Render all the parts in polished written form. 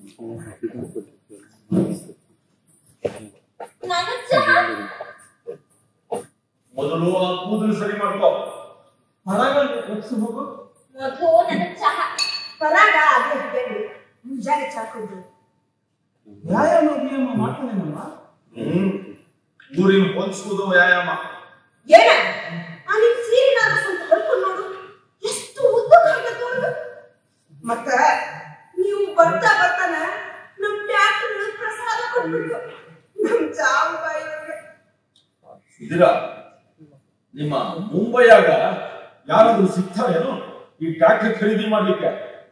ಮೊದಲು ಆ ಕೂದಲು ಸರಿ ಮಾಡ್ಕೋ. ಹೊರಗಡೆ ಹೋಗು. ಮೊದಲು ನನ್ನ ಚಹಾ ಪರಾಗ ಅದೇ ಹೇಳಿ ಮುಂಜಾನೆ ಚಾ ಕುಡ್ದು ವ್ಯಾಯಾಮ ಮಾಡ್ತಾನೆ ನಮ್ಮ ಊರಿನ ಹೊಂದಿಸುವುದು ವ್ಯಾಯಾಮ. ಏನ ಅಲ್ಲಿ ಸೀರಿನ ಸ್ವಲ್ಪ ಹೊಡ್ಕೊಂಡು ನೋಡು ಎಷ್ಟು ಉದ್ದಕ್ಕೆ ನೋಡು. ಮತ್ತ ನೀವು ಬರ್ತಾ ಬರ್ತಾನ ನಮ್ ಟ್ಯಾಕ್ಟರ್ ಪ್ರಸಾದ ಕೊಟ್ಬಿಟ್ಟು ನಮ್ ಚಾವು ಬಾಯಿಗೆ ಇದೀರ ನಿಮ್ಮ ಮುಂಬೈಯಾಗ ಯಾರಾದ್ರೂ ಸಿಗ್ತಾರೇನು ಈ ಟ್ರ್ಯಾಕ್ಟರ್ ಖರೀದಿ ಮಾಡ್ಲಿಕ್ಕೆ?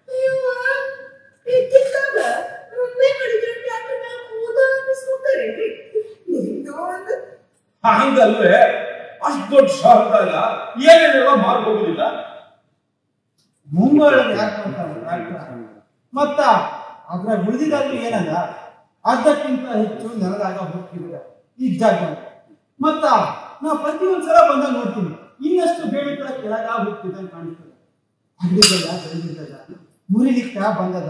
ಇದ್ದಿದ್ದಾಗ ಮುಂಬೈ ಕಡಿದ್ರೆ ಟ್ಯಾಕ್ಟರ್ ಮೇಲೆ ಕೂದ ಅನ್ನಿಸ್ಕೊತಾರೇನ್ರಿ? ಹಂಗಲ್ವೇ, ಅಷ್ಟು ದೊಡ್ಡ ಶಹರದಾಗ ಏನೇನೆಲ್ಲ ಮಾರ್ಬೋಗುದಿಲ್ಲ. ಮುಂಬೈ ಯಾಕೆ ಮಾಡ್ತಾರೆ ಮತ್ತ ಅದ್ರಾಗ ಉಳಿದಿದ್ದಾದ್ರೂ ಏನಲ್ಲ ಅರ್ಧಕ್ಕಿಂತ ಹೆಚ್ಚು ನೆಲದಾಗ ಹೋಗ್ತಿದ್ರೆ ಈ ಜಾಗ ಮತ್ತ ನಾ ಪ್ರತಿ ಒಂದ್ಸಲ ಬಂದಾಗ ನೋಡ್ತೀನಿ ಇನ್ನಷ್ಟು ಬೇಡಿಕೆ ಕೆಳಗ ಹೋಗ್ತಿದ್ದಂಗೆ ಕಾಣಿಸ್ತದೆ. ಹಳ್ಳಿಗೆಲ್ಲ ಬೆಳೆದಿದ್ದದ ಮುರಿಲಿಕ್ಕ ಬಂದದ.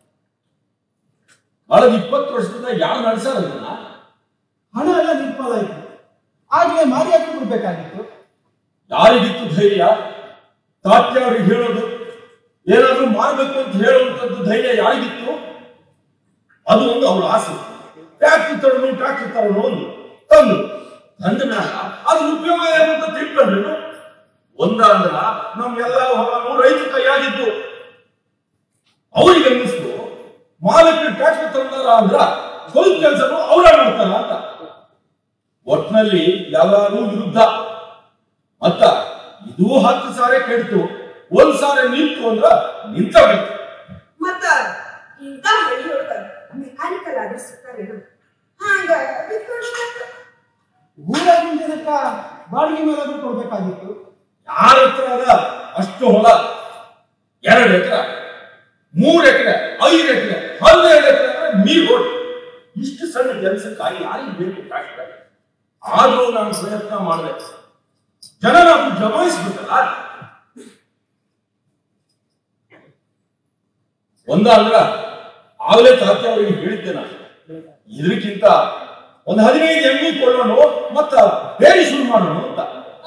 ಕಳೆದ 20 ವರ್ಷದಿಂದ ಯಾರು ನಡೆಸಾರಲ್ಲ. ಹಣ ಎಲ್ಲ ನಿರ್ಪಾಲ ಆಯ್ತು. ಆಗ್ಲೇ ಮಾರಿ ಹಾಕಿ ಬಿಡ್ಬೇಕಾಗಿತ್ತು. ಯಾರಿಗಿತ್ತು ಧೈರ್ಯ? ತಾತ್ಯ ಅವ್ರಿಗೆ ಹೇಳೋದು, ಏನಾದ್ರೂ ಮಾಡ್ಬೇಕು ಅಂತ ಹೇಳುವಂತದ್ದು ಧೈರ್ಯ ಯಾರಿಗಿತ್ತು? ಅದು ಒಂದು ಅವ್ರ ಆಸೆ. ಟ್ರ್ಯಾಕ್ಟರ್ ತರೋನು ಒಂದು ತಂದು ತಂದ ಮ್ಯಾಲ ಅದ್ರ ಉಪಯೋಗ ಏನು ಅಂತ ತಿಳ್ಕೊಂಡ್ರು. ಒಂದ ಅಂದ್ರ ನಮ್ಗೆಲ್ಲ ಹೊಲನು ರೈತ ಕೈಯಾಗಿದ್ದು. ಅವ್ರಿಗೆ ಅನ್ನಿಸ್ತು ಮಾಲಕ್ಕೆ ಟ್ರ್ಯಾಕ್ಟರ್ ತಂದಾರ ಅಂದ್ರ ಸ್ವಲ್ಪ ಕೆಲಸನು ಅವ್ರ ಮಾಡ್ತಾರ ಅಂತ. ಒಟ್ನಲ್ಲಿ ಎಲ್ಲಾರು ವಿರುದ್ಧ. ಮತ್ತ ಇದು 10 ಸಾರಿ ಕೆಡ್ತು, 1 ಸಾರಿ ನಿಂತು ಅಂದ್ರ ನಿಂತಬೇಕು. ಮತ್ತ ಇಂತ ಹಳ್ಳಿಯೊಳಗ ಮೆಕ್ಯಾನಿಕಲ್ ಆದ್ರೆ ಸಿಗ್ತಾರೇನು? ಹಂಗ ಊರಾಗಿನ ಜನಕ್ಕ ಬಾಡಿಗೆ ಮೇಲಾದ್ರೂ ಕೊಡ್ಬೇಕಾಗಿತ್ತು. ಯಾರ ಹತ್ರ ಅದ ಅಷ್ಟು ಹೊಲ? 2 ಎಕರೆ, 3 ಎಕರೆ, 5 ಎಕರೆ, 12 ಎಕರೆ ನೀರು ಹೊಟ್ಟು ಇಷ್ಟು ಸಣ್ಣ ಕೆಲಸಕ್ಕಾಗಿ ಯಾರಿಗೆ ಬೇಕು ಟ್ರ್ಯಾಕ್ಟರ್? ಆದ್ರೂ ನಾನು ಪ್ರಯತ್ನ ಮಾಡಿದೆ. ಜನ ನಾವು ಜಮಾಯಿಸ್ಬೇಕಲ್ಲ. ಒಂದ ಅಂದ್ರ ಆಗ್ಲೇ ತಾತ್ಯ ಅವರಿಗೆ ಹೇಳಿದ್ದೆ ನಾನು, ಇದಕ್ಕಿಂತ ಒಂದು 15 ಎಮ್ಮಿ ಕೊಳ್ಳೋಣ ಮತ್ತ ಬೇರೆ ಶುರು ಮಾಡೋಣ ಅಂತ.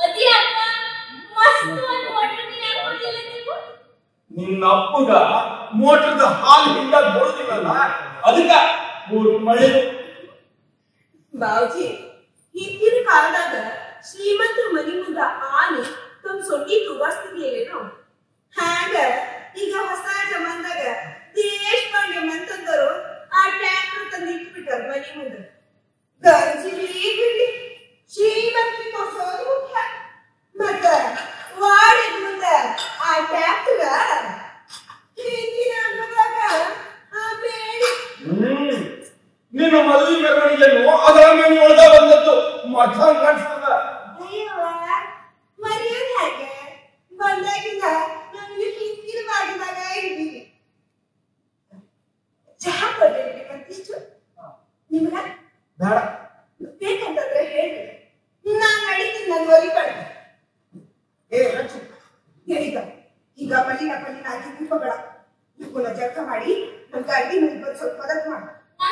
ನಿನ್ನ ಅಪ್ಪಗ ಮೋಟರ್ದ ಹಾಲು ಹಿಂಗಾಗಿ ಬರೋದಿಲ್ಲಲ್ಲ, ಅದಕ್ಕ ಮಳೆ. ಬಾವುಜಿ, ಹಿಂದಿನ ಕಾಲದಾಗ ಶ್ರೀಮಂತರ ಮನಿ ಮುಂದ ಆನೆ ತಮ್ಮ ಸೊಂಡಿ ತುಗಾಸ್ತಿರ್ಲಿಲ್ಲೇನು? ಹಾಗ ಈಗ ಹೊಸ ಜಮಾನ್ದಾಗ ದೇಶಪಾಂಡೆ ಮಂತಂದರು ಆ ಟ್ರ್ಯಾಕ್ಟರ್ ತಂದು ಇಟ್ಬಿಟ್ಟಾರ ಮನಿ ಮುಂದ. ಗಂಜಿಲಿ ಬಿಡ್ಲಿ ಶ್ರೀಮಂತಿ ತೋರ್ಸೋದು ಮುಖ್ಯ. ಮತ್ತ ವಾಡಿದ ಮುಂದ ಆ ಟ್ರ್ಯಾಕ್ಟರ್ ಹಿಂದಿನ ಅಂಗದಾಗ ಆ ಬೇಡಿ ನಿನ್ನ ಮದುವೆ ಮೆರವಣಿಗೆಯನ್ನು ಅದರ ಮೇಲೆ ಒಳಗ ಬಂದದ್ದು ಮಠ ಕಾಣಿಸ್ತದ. ಅಯ್ಯವ್ವ, ಮರೆಯೋದು ಹೇಗೆ? ಬಂದಾಗಿಂದ ನಮ್ಗೆ ಹಿಂದಿನ ಮಾಡಿದಾಗ ಇದ್ದೀವಿ. ಚಹಾ ಕೊಡ್ರಿ ಮತ್ತಿಷ್ಟು ನಿಮ್ಗ ಬೇಡ ಬೇಕಂತಂದ್ರೆ ಹೇಳ್ರಿ, ನಾನ್ ನಡೀತೀನಿ. ನನ್ ಒಲಿ ಕಡೆ ಹೇಳಿದ ಈಗ ಮಲ್ಲಿನ ಹಾಕಿ ದೀಪಗಳ ಇವನ್ನ ಜಳಕ ಮಾಡಿ ನನ್ ಅಡ್ಗೆ ಮುಂದೆ ಸ್ವಲ್ಪ ಮದತ್ ಮಾಡ.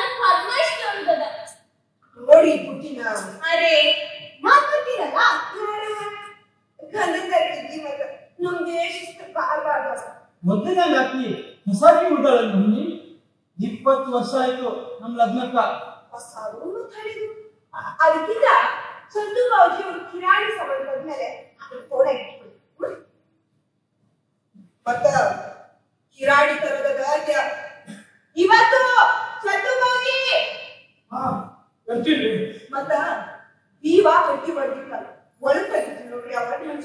ನೋಡಿ ಪುಟ್ಟಿನ ಅರೆ ಮಾತಾಡ್ತೀರಲ್ಲ ಗಂಧದಲ್ಲಿ ಮಗ ನಮ್ಗೆ ಶಿಸ್ತು ಬಾರ್ಬಾರ್ದ. ಮೊದಲನೇ ವ್ಯಾಪ್ತಿ ಹೊಸಾಗಿ ಉಳ್ದಾಳ ನಮ್ಮಿ. 20 ವರ್ಷ ಆಯ್ತು ನಮ್ ಲಗ್ನಕ್ಕ. ಅದಕ್ಕಿಂತ ಚಂದು ಬಾವುಜಿ ಅವರು ಕಿರಾಣಿ ಸಂಬಂಧ ಬಂದ್ಮೇಲೆ ಫೋನ್ ಇಟ್ಬಿಡಿ. ಮತ್ತ ಕಿರಾಣಿ ತರದ ಗಾದ್ಯ ಇವತ್ತು ಚಂದು ಬಾವುಜಿ ಮತ್ತ ನೀವ ಗಟ್ಟಿ ಬರ್ದಿಲ್ಲ ಒಳಗ್ ತೆಗಿತೀನಿ ನೋಡ್ರಿ. ಅವರ ಮಂಜ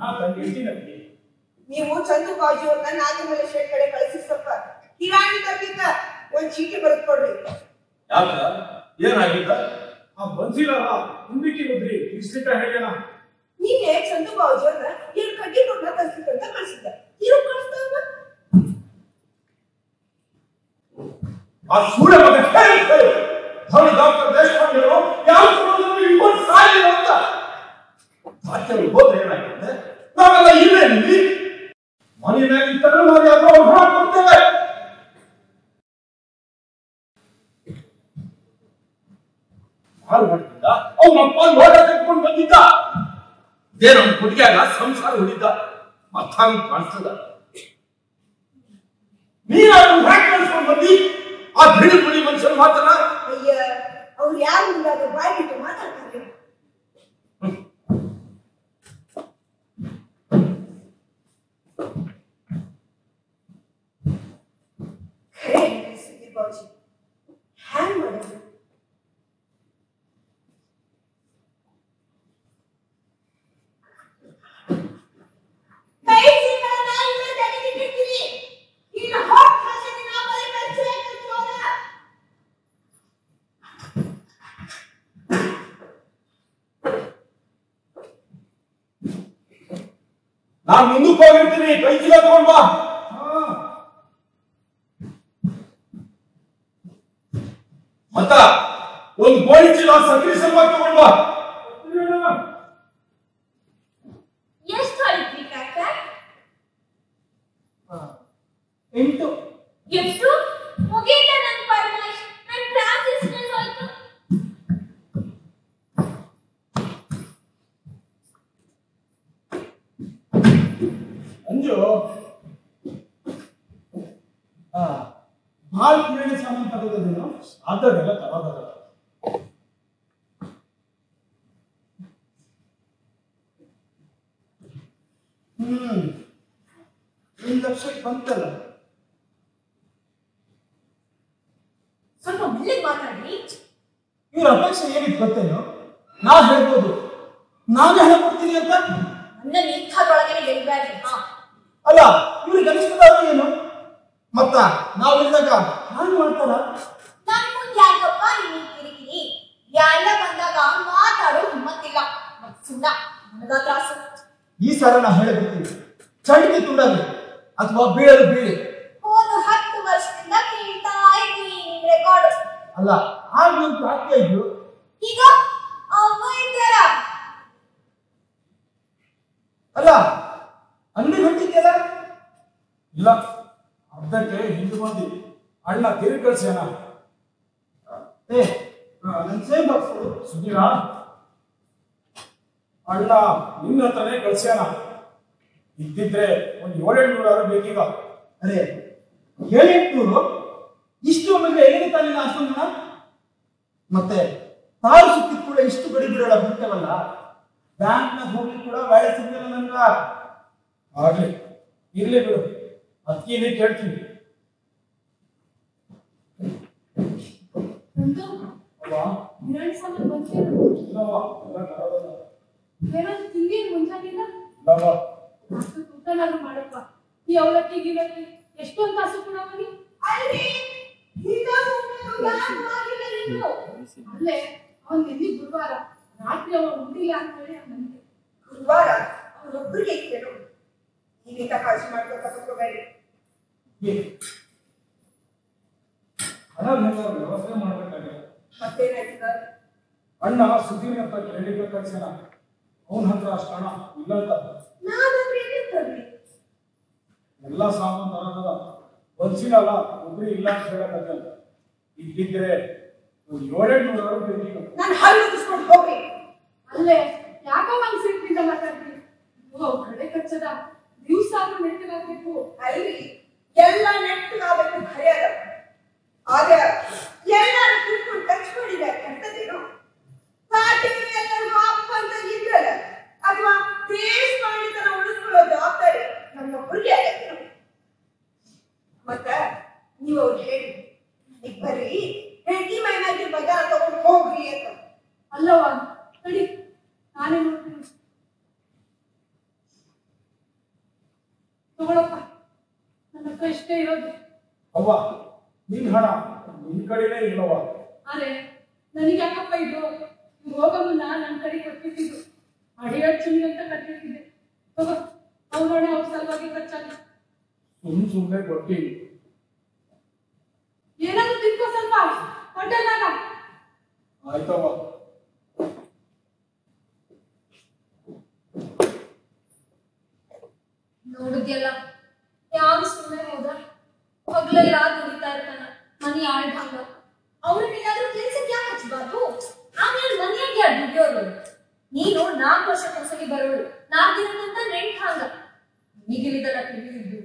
ನೀವು ಚಂದು ಬಾವುಜಿ ಅವ್ರನ್ನ ನಾಗಮಲ್ಲೇಶ್ವರ ಕಡೆ ಕಳಿಸಿ ಸ್ವಲ್ಪ ಕಿರಾಣಿ ತರಲಿಕ್ಕ ಒಂದ್ ಚೀಟಿ ಬರೆದು ಕೊಡ್ರಿ. ಯಾಕ ಏನಾಗಿದ್ದ? ಆ ಬನ್ಸಿಲಲ್ಲ ಮುಂದಕ್ಕೆ ಹೋದ್ರಿ ಇಷ್ಟ ಹೇಳ್ಯಾನ. ನೀನೆ ಚಂದು ಬಾವುಜಿ ಅವ್ರನ್ನ 2 ಕಡ್ಡಿ ನೋಡ್ನ ಕಳ್ಸಿದ್ದಂತ ಕಳ್ಸಿದ್ದ. ಇರೋ ಕಳಿಸ್ತಾವ ಆ ಸೂಳೆ ಮಗ ಹೇಳಿ ಡಾಕ್ಟರ್ ದೇಶಪಾಂಡೆ ಯಾವ ಇನ್ನೊಂದು ಸಾಯಿ ಅಂತ ಹೋದ್ರೆ ಏನಾಗಿದೆ? ನಾವೆಲ್ಲ ಇಲ್ಲೇ ಮನೆ ಮ್ಯಾಗ ತಗೊಂಡು ಹಾಳು ಮಾಡ್ತಿದ್ದ, ಅವನಪ್ಪ ಲೋಟ ಕಟ್ಕೊಂಡು ಬಂದಿದ್ದ. ಇದೇನು ಅವ್ನ ಕುಟಿಯಾಗ ಸಂಸಾರ ಹೊಡಿದ್ದ. ಅರ್ಥ ಕಾಣಿಸ್ತದ. ನೀನಾದ್ರೂ ಹ್ಯಾಕ್ ಕಳ್ಸ್ಕೊಂಡು ಬಂದಿ ಆ ಬಿಡಿ ಬಿಡಿ ಮನುಷ್ಯನ ಮಾತನ. ಅಯ್ಯ, ಅವ್ರು ಯಾರು ಇಲ್ಲಾದ್ರೂ ಬಾಯ್ ಬಿಟ್ಟು ಮಾತಾಡ್ತಾರೆ. ಸುದ್ದಿ ಬಾಜಿ ಹ್ಯಾಂಗ್ ಮಾಡೋದು? ನಾನು ಮುಂದಕ್ಕೆ ಹೋಗಿರ್ತೀನಿ, ಕೈ ಚೀಲ ತಗೊಂಡ್ ಬಾ. ಮತ್ತ ಒಂದು ಗೋಣಿ ಚೀಲ ಸಕ್ರಿ ಸ್ವಲ್ಪ ತಗೊಂಡ್ ಬಾ. ಎಷ್ಟು ಆಯ್ತು ಕಾಕ? 8. ಎಷ್ಟು ಮುಗೀತ ನನ್ನ ಪರಮೇಶ್? ನನ್ನ ಕ್ಲಾಸ್ ಎಷ್ಟು ಆಯ್ತು? ಅಂಜು ಭಾಳ ಕಿರಾಣಿ ಸಾಮಾನು ತಗೋದೇನು? ಅದನ್ನೆಲ್ಲ ತಗೋದಲ್ಲ. 1 ಲಕ್ಷಕ್ಕೆ ಬಂತಲ್ಲ. ಸ್ವಲ್ಪ ಮೆಲ್ಲಗೆ ಮಾತಾಡಿ. ಇವ್ರ ಅಪೇಕ್ಷೆ ಏನಿತ್ತು ಗೊತ್ತೇನು? ನಾ ಹೇಳ್ಬೋದು, ನಾನೇ ಹಣ ಕೊಡ್ತೀನಿ ಅಂತ. ನನ್ನ ಇಂಥದ್ರೊಳಗನೆ ಗೆಲ್ಬೇಡಿ. ಅಲ್ಲ, ಇವ್ರಿಗೆ ಅನಿಸ್ತದಾದ್ರು ಏನು? ಮತ್ತ ನಾವಿದ್ದಾಗ ಹಾಗೆ ಮಾಡ್ತಾರ? ನನ್ ಮುಂದೆ ಯಾಕಪ್ಪ ನೀವು ಕಿರಿಕಿರಿ? ಎಲ್ಲ ಬಂದಾಗ ಮಾತಾಡೋ ಹಿಮ್ಮತ್ತಿಲ್ಲ. ಸುಣ್ಣ ನನಗ ತ್ರಾಸು. ಈ ಸಲ ನಾ ಹೇಳಿಬಿಡ್ತೀನಿ, ಚಂಡಿಗೆ ತುಂಡಾಗಿ ಅಥವಾ ಬೀಳಲು ಬೀಳಿ. ಹೋದ 10 ವರ್ಷದಿಂದ ಕೇಳ್ತಾ ಇದ್ದೀನಿ ನಿಮ್ ರೆಕಾರ್ಡ್. ಅಲ್ಲ, ಆಗ ಒಂದು ಪ್ರಾರ್ಥನೆ ಇದ್ದು. ಈಗ ಅವ್ವ ಇದ್ದಾರ. ಅಲ್ಲ, ಅಂಗಡಿ ಹೊಂಟಿದ್ಯಲ್ಲ? ಇಲ್ಲ, ಅರ್ಧಕ್ಕೆ ಹಿಂದೆ ಬಂದಿ. ಅಣ್ಣ ತಿರುಗಿ ಕಳ್ಸ್ಯಾನ. ನನ್ ಸೇಮ್ ಬಾಕ್ಸ್ ಸುಧೀರ, ಅಣ್ಣ ನಿನ್ನ ಹತ್ರನೇ ಕಳ್ಸ್ಯಾನ. ಇದ್ದಿದ್ರೆ ಒಂದು 700 ಬೇಕೀಗ. ಅರೆ, 700 ಇಷ್ಟು ಒಮ್ಮೆಗೆ ಹೇಗೆ ತಾನಿಲ್ಲ ಅಷ್ಟೊಂದು? ಮತ್ತೆ ತಾರು ಸುತ್ತಿ ಕೂಡ ಇಷ್ಟು ಗಡಿ ಬಿಡೋಣ ಹೊಂಟವಲ್ಲ, ಬ್ಯಾಂಕ್ನಾಗ ಹೋಗ್ಲಿ ಕೂಡ ವ್ಯಾಳೆ ಸಿಗ್ಲಿಲ್ಲ ನನ್ಗ. ಆಗ್ಲಿ, ಇರ್ಲಿ ಬಿಡು, ಅದಕ್ಕೆ ಕೇಳ್ತೀನಿ. ಅಲ್ವಾ? ಇಲ್ಲವ್ವ, ಎಲ್ಲ ತರೋದಲ್ಲ. ಇಲ್ಲವ್ವ. ಮಾಡಪ್ಪ ಈ ಅವಲಕ್ಕಿ ಗಿಲಕ್ಕಿ ಎಷ್ಟೊಂದು ಕಾಸು ಕೂಡ ಅವನಿಗೆ. ಅಲ್ಲೇ ಅವನ್ ಎಲ್ಲಿ ಗುರುವಾರ ರಾತ್ರಿ ಅವನು ಉಂಡಿಲ್ಲ ಅಂತ ಹೇಳಿ ನನಗೆ. ಗುರುವಾರ ಅವನೊಬ್ಬರಿಗೆ ಇತ್ತೇನು? ನೀವಿಂದ ಕಾಳಜಿ ಮಾಡ್ಕೊಬೇಡಿ. ಹಣ ವ್ಯವಸ್ಥೆ ಮಾಡ್ಬೇಕಾಗಿದೆ. ಮತ್ತೇನಾಯ್ತು? ಅಣ್ಣ ಸುಧೀರ್ ಅಂತ ಕ್ರೆಡಿಟ್ ಕಳ್ಸ್ಯಾನ. ಅವನ ಹತ್ರ ಅಷ್ಟು ಹಣ ಇಲ್ಲ ಅಂತ. ನಾನಂದ್ರೆ ಏನಿರ್ತದ್ರಿ? ಎಲ್ಲ ಸಾಮಾನು ತರೋದದ. ಒಂದ್ಸಿನಲ್ಲ ಒಬ್ರು ಇಲ್ಲ ಅಂತ ಹೇಳಕ್ಕಾಗಲ್ಲ. ಇದ್ದಿದ್ರೆ ಒಂದು 700 ಬೇಕೀಗ. ನಾನು ಹಲ್ಲು ಉಗಿಸ್ಕೊಂಡು ಹೋಗ್ರಿ. ಅಲ್ಲೇ ಯಾಕೋ ನಂಗೆ ಸಿಟ್ಟಿಂದ ಮಾತಾಡ್ತೀನಿ. ಕಡೆ ಕಚ್ಚದ ದಿವ್ಸ ಆದ್ರೂ ನೆಟ್ಟಗಾಗ್ಬೇಕು. ಅಲ್ಲಿ ಎಲ್ಲ ನೆಟ್ಟಗಾಗಬೇಕು ಭಯ ಅದ. ಆದ್ರೆ ಎಲ್ಲರೂ ಕೂತ್ಕೊಂಡು ಕಚ್ಕೊಂಡಿದ್ದಾರೆ ಕೆಟ್ಟದೇನು? ಪಾರ್ಟಿಗಳೆಲ್ಲರೂ ಹಾಕಂತ ಇದ್ರಲ್ಲ, ಅಥವಾ ದೇಶ ಮಾಡಿದರ ಉಳಿಸ್ಕೊಳ್ಳೋ ಜವಾಬ್ದಾರಿ ನನ್ನೊಬ್ಬರಿಗೆ ಆಗತ್ತೇನು? ಮತ್ತ ನೀವು ಅವ್ರು ಹೇಳಿ ಇಬ್ಬರಿ ಹೆಂಡತಿ ಮೈನಾಗಿ ಬಜಾರ ತಗೊಂಡು ಹೋಗ್ರಿ ಅಂತ. ಅಲ್ಲವ ನಡಿ, ನಾನೇ ನೋಡ್ತೀನಿ. ತಗೊಳಪ್ಪ, ನನ್ನ ಹತ್ರ ಇಷ್ಟೇ ಇರೋದು. ಅವ್ವ, ನಿನ್ ಹಣ ನಿನ್ ಕಡೆನೇ ಇಲ್ಲವ್ವ. ಅರೆ, ನನಗೆ ಯಾಕಪ್ಪ ಇದು? ಹೋಗ ಮುನ್ನ ನನ್ನ ಕಡೆ ಕೊಟ್ಟಿದ್ದು ಅಡಿಯಡ್ಚುನಿ ಅಂತ ಕಟ್ಟಿರ್ತಿದ್ದೆ. ತಗೋ, ಅವ್ರು ನೋಡಿ ಅವ್ರ ಸಲುವಾಗಿ ಖರ್ಚಾಗ. ಸುಮ್ಮನೆ ಕೊಟ್ಟಿನಿ. ಏನಾದ್ರು ತಿನ್ಕೋ ಸ್ವಲ್ಪ ಹೋಟೆಲ್ನಾಗ. ಆಯ್ತವ್ವ. ನೋಡಿದ್ಯಲ್ಲ, ಯಾವ ಸುಮ್ಮನೆ ಹೋದ? ಹೊಗ್ಲೆಲ್ಲ ದುಡಿತಾ ಇರ್ತಾನ, ಮನಿ ಆಳ್ಭಂಗ. ಅವ್ರನ್ನೇನಾದ್ರೂ ಕೆಲ್ಸಕ್ಕೆ ಯಾಕೆ ಹಚ್ಬಾರ್ದು? ಆಮೇಲೆ ಬಿಡೋರು. ನೀನು 4 ವರ್ಷಕ್ಕೊಂದ್ಸಲಿ ಬರೋಳು, 4 ದಿನದಂತ ನೆಂಟ್ ಹಾಂಗ. ಈಗಿಲಿದಲ್ಲ ತಿಳಿದಿದ್ದು.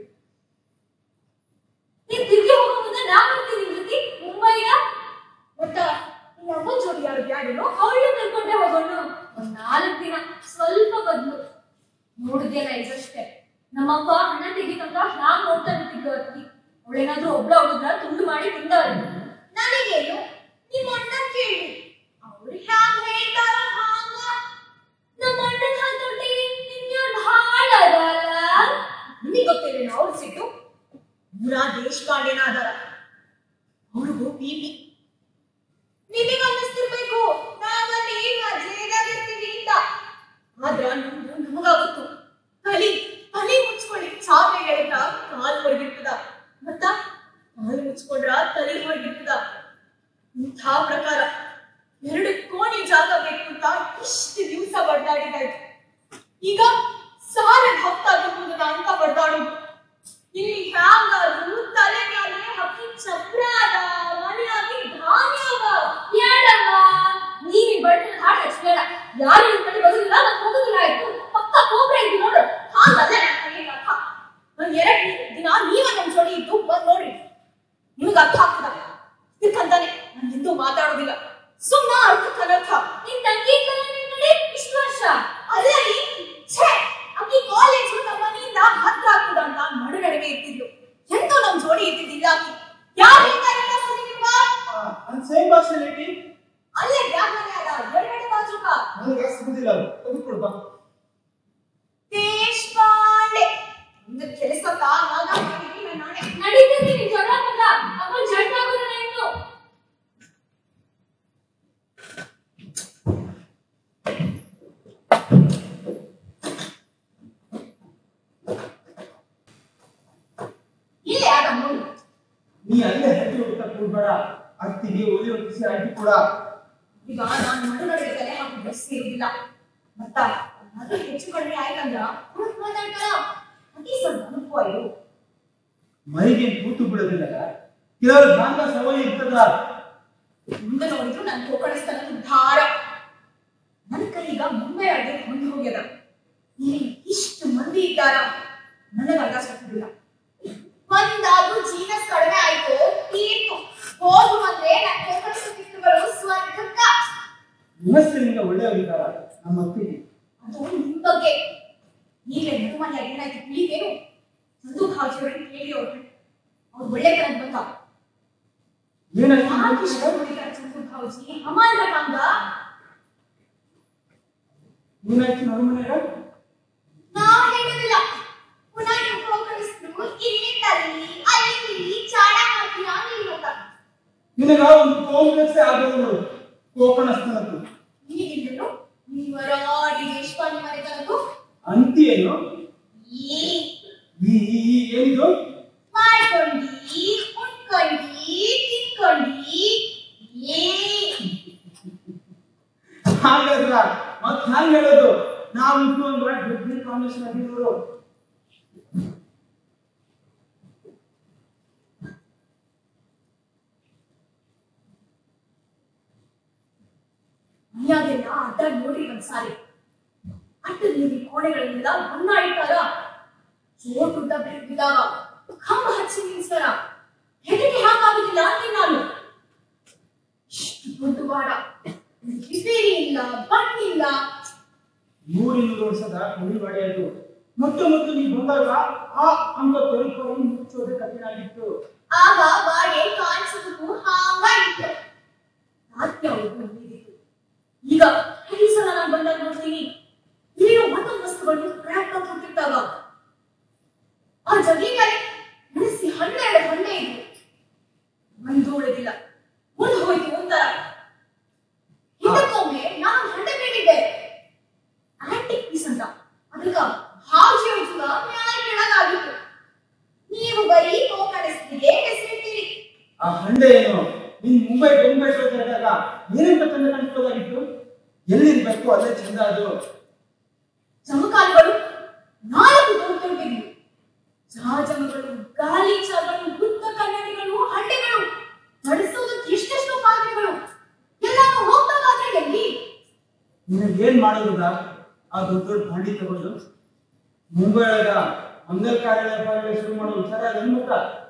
ನೀನ್ ತಿರ್ಗಿ ಹೋಗೋ ಮುಂದೆ ನಾ ಬರ್ತೀನಿ ನಿನ್ ಜೊತೆ ಮುಂಬೈಗ. ಮತ್ತ ನಮ್ಮ ಜೋಡಿ ಯಾರು ಬ್ಯಾಡೇನೋ ಅವಳು ಕರ್ಕೊಂಡೆ ಹೋಗೋಣ. 4 ದಿನ ಸ್ವಲ್ಪ ಬದ್ಲು ನೋಡಿದ್ಯಲ್ಲ ಇದಷ್ಟೇ. ನಮ್ಮಪ್ಪ ಹಣ ತೆಗಿತಂತ ಹ್ಯಾಂಗ್ ನೋಡ್ತಾ ನಿಂತಿದ್ದು ಅತ್ತಿ. ಅವಳೇನಾದ್ರೂ ಒಬ್ಳ ಹುಡುಗ್ರ ತುಂಡು ಮಾಡಿ ತಿಂದವ್ರು. ನನಗೇನು ನಿಮ್ಮ ಅಣ್ಣ ಕೇಳಿ ಅವ್ರು ಹ್ಯಾಂಗ್ ಹೇಳ್ತಾರೋ ಹಾಂಗ. ನಮ್ಮ ಅಣ್ಣನ ಹಾತೊಟ್ಟಿಗೆ ನಿನ್ಯಾರು ಹಾಳ ಅದಲ್ಲ. ನಿಮಗೆ ಗೊತ್ತಿಲ್ಲೇನೋ ಅವ್ರ ಸಿಟ್ಟು. ಪೂರ ದೇಶಪಾಂಡೆನ ಅದಾರ. ಅವ್ರಿಗೂ ಬಿಪಿ. ನಿಮಗೆ ಅನ್ನಿಸ್ತಿರ್ಬೇಕು ನಾವಲ್ಲಿ ಮಜೇದಾಗಿರ್ತೀವಿ ಅಂತ. ಆದ್ರ ನಮಗಾಗುತ್ತು. ತಲೆ ಮುಚ್ಕೊಳ್ಳಿ ಚಾಪೆ ಎಳೆದ ಕಾಲು ಹೊರಗಿರ್ತದ, ಮತ್ತ ಕಾಲು ಮುಚ್ಕೊಂಡ್ರ ತಲೆ ಹೊರಗಿರ್ತದ. ಇಂಥ ಪ್ರಕಾರ 2 ಕೋಣಿ ಜಾಗ ಬೇಕು ಅಂತ ಇಷ್ಟು ದಿವಸ ಬಡ್ದಾಡಿದಾಯ್ತು. ಈಗ ಸಾಲದ ಹತ್ತಾಗಬಹುದು ಅಂತ ಬಡ್ದಾಡುದು. ಇಲ್ಲಿ ಹ್ಯಾಂಗಾದ್ರು ತಲೆ ಮೇಲೆ ಹಕ್ಕಿ ಚಪ್ರ ಅದ, ಮನೆಯಾಗಿ ಧಾನ್ಯ ಅದ. ಬೇಡಮ್ಮ, ನೀವಿ ಬಡ್ಡ ಹಾಡು ಹಚ್ಬೇಡ. ಯಾರು ನಿನ್ ಕಡೆ ಬರುದಿಲ್ಲ, ನಾನು ಹೋಗುದಿಲ್ಲ ಆಯ್ತು. ಪಕ್ಕ ಕೋಬ್ರ ಇದ್ದು ನೋಡು. ಹಾಗಲ್ಲ ನಾನು 2 ದಿನ ನೀವ ನಮ್ ಜೋಡಿ ಇದ್ದು ಬಂದ್ ನೋಡ್ರಿ, ನಿಮಗ ಅರ್ಥ ಆಗ್ತದ. ಇದಕ್ಕಂತಾನೆ ನಾನು ಹಿಂದೂ ಮಾತಾಡೋದಿಲ್ಲ. ಸುಮ್ಮನ ಅರ್ಥಕ್ಕ ಅನರ್ಥ. ನಿನ್ ತಂಗಿ ಕಡೆ ಇಷ್ಟು ವರ್ಷ ಅಲ್ಲರಿ. ಛೇ, ಅಕ್ಕಿ ಕಾಲೇಜು ನಮ್ಮ ಮನೆಯಿಂದ ಹತ್ರ ಆಗ್ತದ ಅಂತ ನಡುವೆ ಇರ್ತಿದ್ಲು. ಎಂತೂ ನಮ್ ಜೋಡಿ ಇರ್ತಿದ್ದಿಲ್ಲ ಅಕ್ಕಿ. ಯಾರು ಹೇಳ್ತಾರಿಲ್ಲ ಸುದ್ದಿಲ್ವಾ? ಸೇಮ್ ಪರ್ಸನಾಲಿಟಿ ಅಲ್ಲೇ ಬ್ಯಾಗ್ನಲ್ಲಿ ಅದ ಎರಡೆರಡು ಬಾಜುಕ. ನನಗೆ ಸಿಗುದಿಲ್ಲ ಅದು, ತೆಗೆದುಕೊಳ್ಬಾ. ದೇಶಪಾಂಡೆ ಒಂದು ಕೆಲಸಕ್ಕ ಆಗ ನಡೀತೀನಿ. ನಿನ್ ಜಗಳ ಮಗ ಅವನ್ ಜಡ್ ಆಗೋದಿಲ್ಲ ಇನ್ನು. ಇಲ್ಲೇ ಆಗ ನೋಡಿ. ನೀ ಅಲ್ಲೇ ಹೆಜ್ಜೆ ಹೋಗ್ತಾ ಕೂಡ್ಬೇಡ. ಅತ್ತಿಗೆ ಒಲಿ ಹೊತ್ತಿಸಿ ಆಯ್ತು ಕೂಡ. ಈಗ ನಾನು ನಡುಗಡೆ ತಲೆ ಹಾಕಿ ಬಸ್ ಇರುವುದಿಲ್ಲ. ಮತ್ತ ಅದು ಹೆಚ್ಚು ಕಡಿಮೆ ಆಯ್ತಂದ್ರ ಮಾತಾಡ್ತಾರ. ಅತಿ ಸ್ವಲ್ಪ ಅನುಭವ ಇದು. ಮೈಗೆ ಕೂತು ಬಿಡೋದಿಲ್ಲ. ಕೆಲವರು ಗಾಂಧ ಸವಯ ಇರ್ತದ. ಮುಂದೆ ನೋಡಿದ್ರು ನನ್ ಕೋಕಣಿಸ್ತಾನ ಧಾರ. ನನ್ನ ಕೈಗ ಮುಂಬೈ ಅಡ್ಗೆ ಹೊಂದು ಹೋಗ್ಯದ. ಇಲ್ಲಿ ಇಷ್ಟು ಮಂದಿ ಇದ್ದಾರ, ನನಗ ಅರ್ಥ ಸಿಗ್ತಿಲ್ಲ. ಒಂದಾದ್ರೂ ಜೀನಸ್ ಕಡಿಮೆ ಆಯ್ತು ತೀರ್ತು. ಹೋಗು ಅಂದ್ರೆ ನನ್ ಕೋಕಣಿಸ್ತಿದ್ರು ಸ್ವರ್ಗಕ್ಕ. ಮನಸ್ಸಿನಿಂದ ಒಳ್ಳೆಯವರಿದ್ದಾರ ನಮ್ಮ ಅತ್ತಿಗೆ. ಅದು ನಿಮ್ ಬಗ್ಗೆ. ಈಗಲೇ ಮನೆಯಾಗ ಏನಾಯ್ತು ತಿಳಿದೇನು? ಸಂದು ಭಾಜಿಯವ್ರಿಗೆ ಕೇಳಿ ಅವ್ರು ಒಳ್ಳೆ ಕಡೆ ಬಂದ. ಏನಾಯ್ತು? ಸಂದು ಭಾಜಿ ಅಮಾನ್ಯ ಬಂದ. ಏನಾಯ್ತು ನಮ್ಮ ಮನೆಯಾಗ? ನಾ ಹೇಳೋದಿಲ್ಲ. ಪುನಃ ನೀವು ಕೋಕಣಿಸಿದ್ರು ಇಲ್ಲಿ ತಲ್ಲಿ ಅಲ್ಲಿ ಚಾಡ ಹಾಕಿಲ್ಲ ನಿಲ್ಲುತ್ತ. ನಿನಗ ಒಂದು ಕಾಂಪ್ಲೆಕ್ಸ್ ಆಗೋದು ಕೋಕಣಸ್ಥನದ್ದು. ಈಗಿಂದಲೂ ನೀವರಾಡಿ ದೇಶಪಾಂಡೆ ಮನೆ ತನಕ ಅಂತಿ ಏನು? ಏನಿದು? ಮಾಡ್ಕೊಂಡಿ ಉಣ್ಕೊಂಡಿ ತಿನ್ಕೊಂಡಿ. ಹಾಗಾದ್ರ ಮತ್ ಹ್ಯಾಂಗ ಹೇಳೋದು? ನಾವು ಇಟ್ಟು ಒಂದು ಡಿಗ್ರಿ ಕಾಂಬಿನೇಷನ್ ಆಗಿರೋರು. ಮನೆಯಾಗೆಲ್ಲ ಅಡ್ಡ ನೋಡಿ ಒಂದ್ಸಾರಿ. ಅಡ್ಡ ನೀರಿ ಕೋಣೆಗಳಿಂದ ಬಣ್ಣ ಇಟ್ಟಾರ. ಜೋರ್ ಗುಡ್ಡ ಬಿದ್ದಾಗ ಕಂಬ ಹಚ್ಚಿ ನಿಲ್ಸ್ತಾರ. ಹೆದರಿಕೆ ಹಾಗಾಗುದಿಲ್ಲ ಅಂತೀನಿ ನಾನು. ಇಷ್ಟು ದೊಡ್ಡ ಬಾಡ, ರಿಪೇರಿ ಇಲ್ಲ, ಬಣ್ಣಿಲ್ಲ. 100-200 ವರ್ಷದ ಮುಡಿವಾಡಿ ಅದು. ಮೊತ್ತ ನೀ ಬಂದಾಗ ಆ ಅಂಗ ತೊರಿಕೊಂಡು ಮುಚ್ಚೋದೇ ಕಠಿಣ ಆಗಿತ್ತು. ಆಗ ಬಾಡೆ ಕಾಣಿಸೋದಕ್ಕೂ ಹಾಂಗ ಇತ್ತು. ರಾತ್ರಿ ಅವ್ರಿಗೂ ನೀಡಿತ್ತು. ಈಗ ಈ ಸಲ ನಾನು ಬಂದಾಗ ನೋಡ್ತೀನಿ, ಏನೋ ಒಂದೊಂದು ವಸ್ತುಗಳು ಕ್ರ್ಯಾಕ್ ಆಗಿ ಹೋಗ್ತಿರ್ತಾವ. ಆ ಜಗೀಕರೆ ನಡೆಸಿ 12 ಹೊಂಡೆ ಇದ್ವು. ಒಂದು ಉಳಿದಿಲ್ಲ. ಮುಂದೆ ಹೋಯ್ತು ಒಂಥರ. ಇದಕ್ಕೊಮ್ಮೆ ನಾನು ಹೊಂಡೆ ಬೇಡಿದ್ದೆ, ಆಂಟಿಕ್ ಪೀಸ್ ಅಂತ. ಅದಕ್ಕ ಹಾಜಿ ಹೋಯ್ತದ ಮ್ಯಾಲ ಕೆಳಗಾಗಿತ್ತು. ನೀವು ಬರೀ ಕೋಕಣಿಸ್ತಿಗೆ ಹೆಸರಿಟ್ಟಿರಿ. ಆ ಹಂಡೆ ಏನು? ನೀನ್ ಮುಂಬೈ ಜಾಗ ಏನಂತ ತಂದೆ ಕಾಣಿಸ್ಬೋದಾಗಿತ್ತು? ಎಲ್ಲಿರ್ಬೇಕು ಅಲ್ಲೇ ಚಂದ ಅದು. ಜಮಕಾಲಗಳು 4 ದೊಡ್ಡವಿದ್ವು. ಜಹಾಜಗಳು, ಗಾಲಿ ಚಾಗಳು, ಬುದ್ಧ ಕನ್ನಡಿಗಳು, ಹಂಡೆಗಳು, ನಡೆಸೋದಕ್ಕೆ ಎಷ್ಟೆಷ್ಟು ಪಾತ್ರೆಗಳು ಎಲ್ಲಾನು ಹೋಗ್ತಾವಾದ್ರೆ ಎಲ್ಲಿ? ನಿನಗೆ ಏನ್ ಮಾಡೋದ ಆ ದೊಡ್ಡ ದೊಡ್ಡ ಭಾಂಡಿ ತಗೊಂಡು ಮುಂಬೈ ಒಳಗ ಮಂಗಲ್ ಕಾರ್ಯಾಲಯ ಶುರು ಮಾಡೋ ವಿಚಾರ ಅನ್ಮುಖ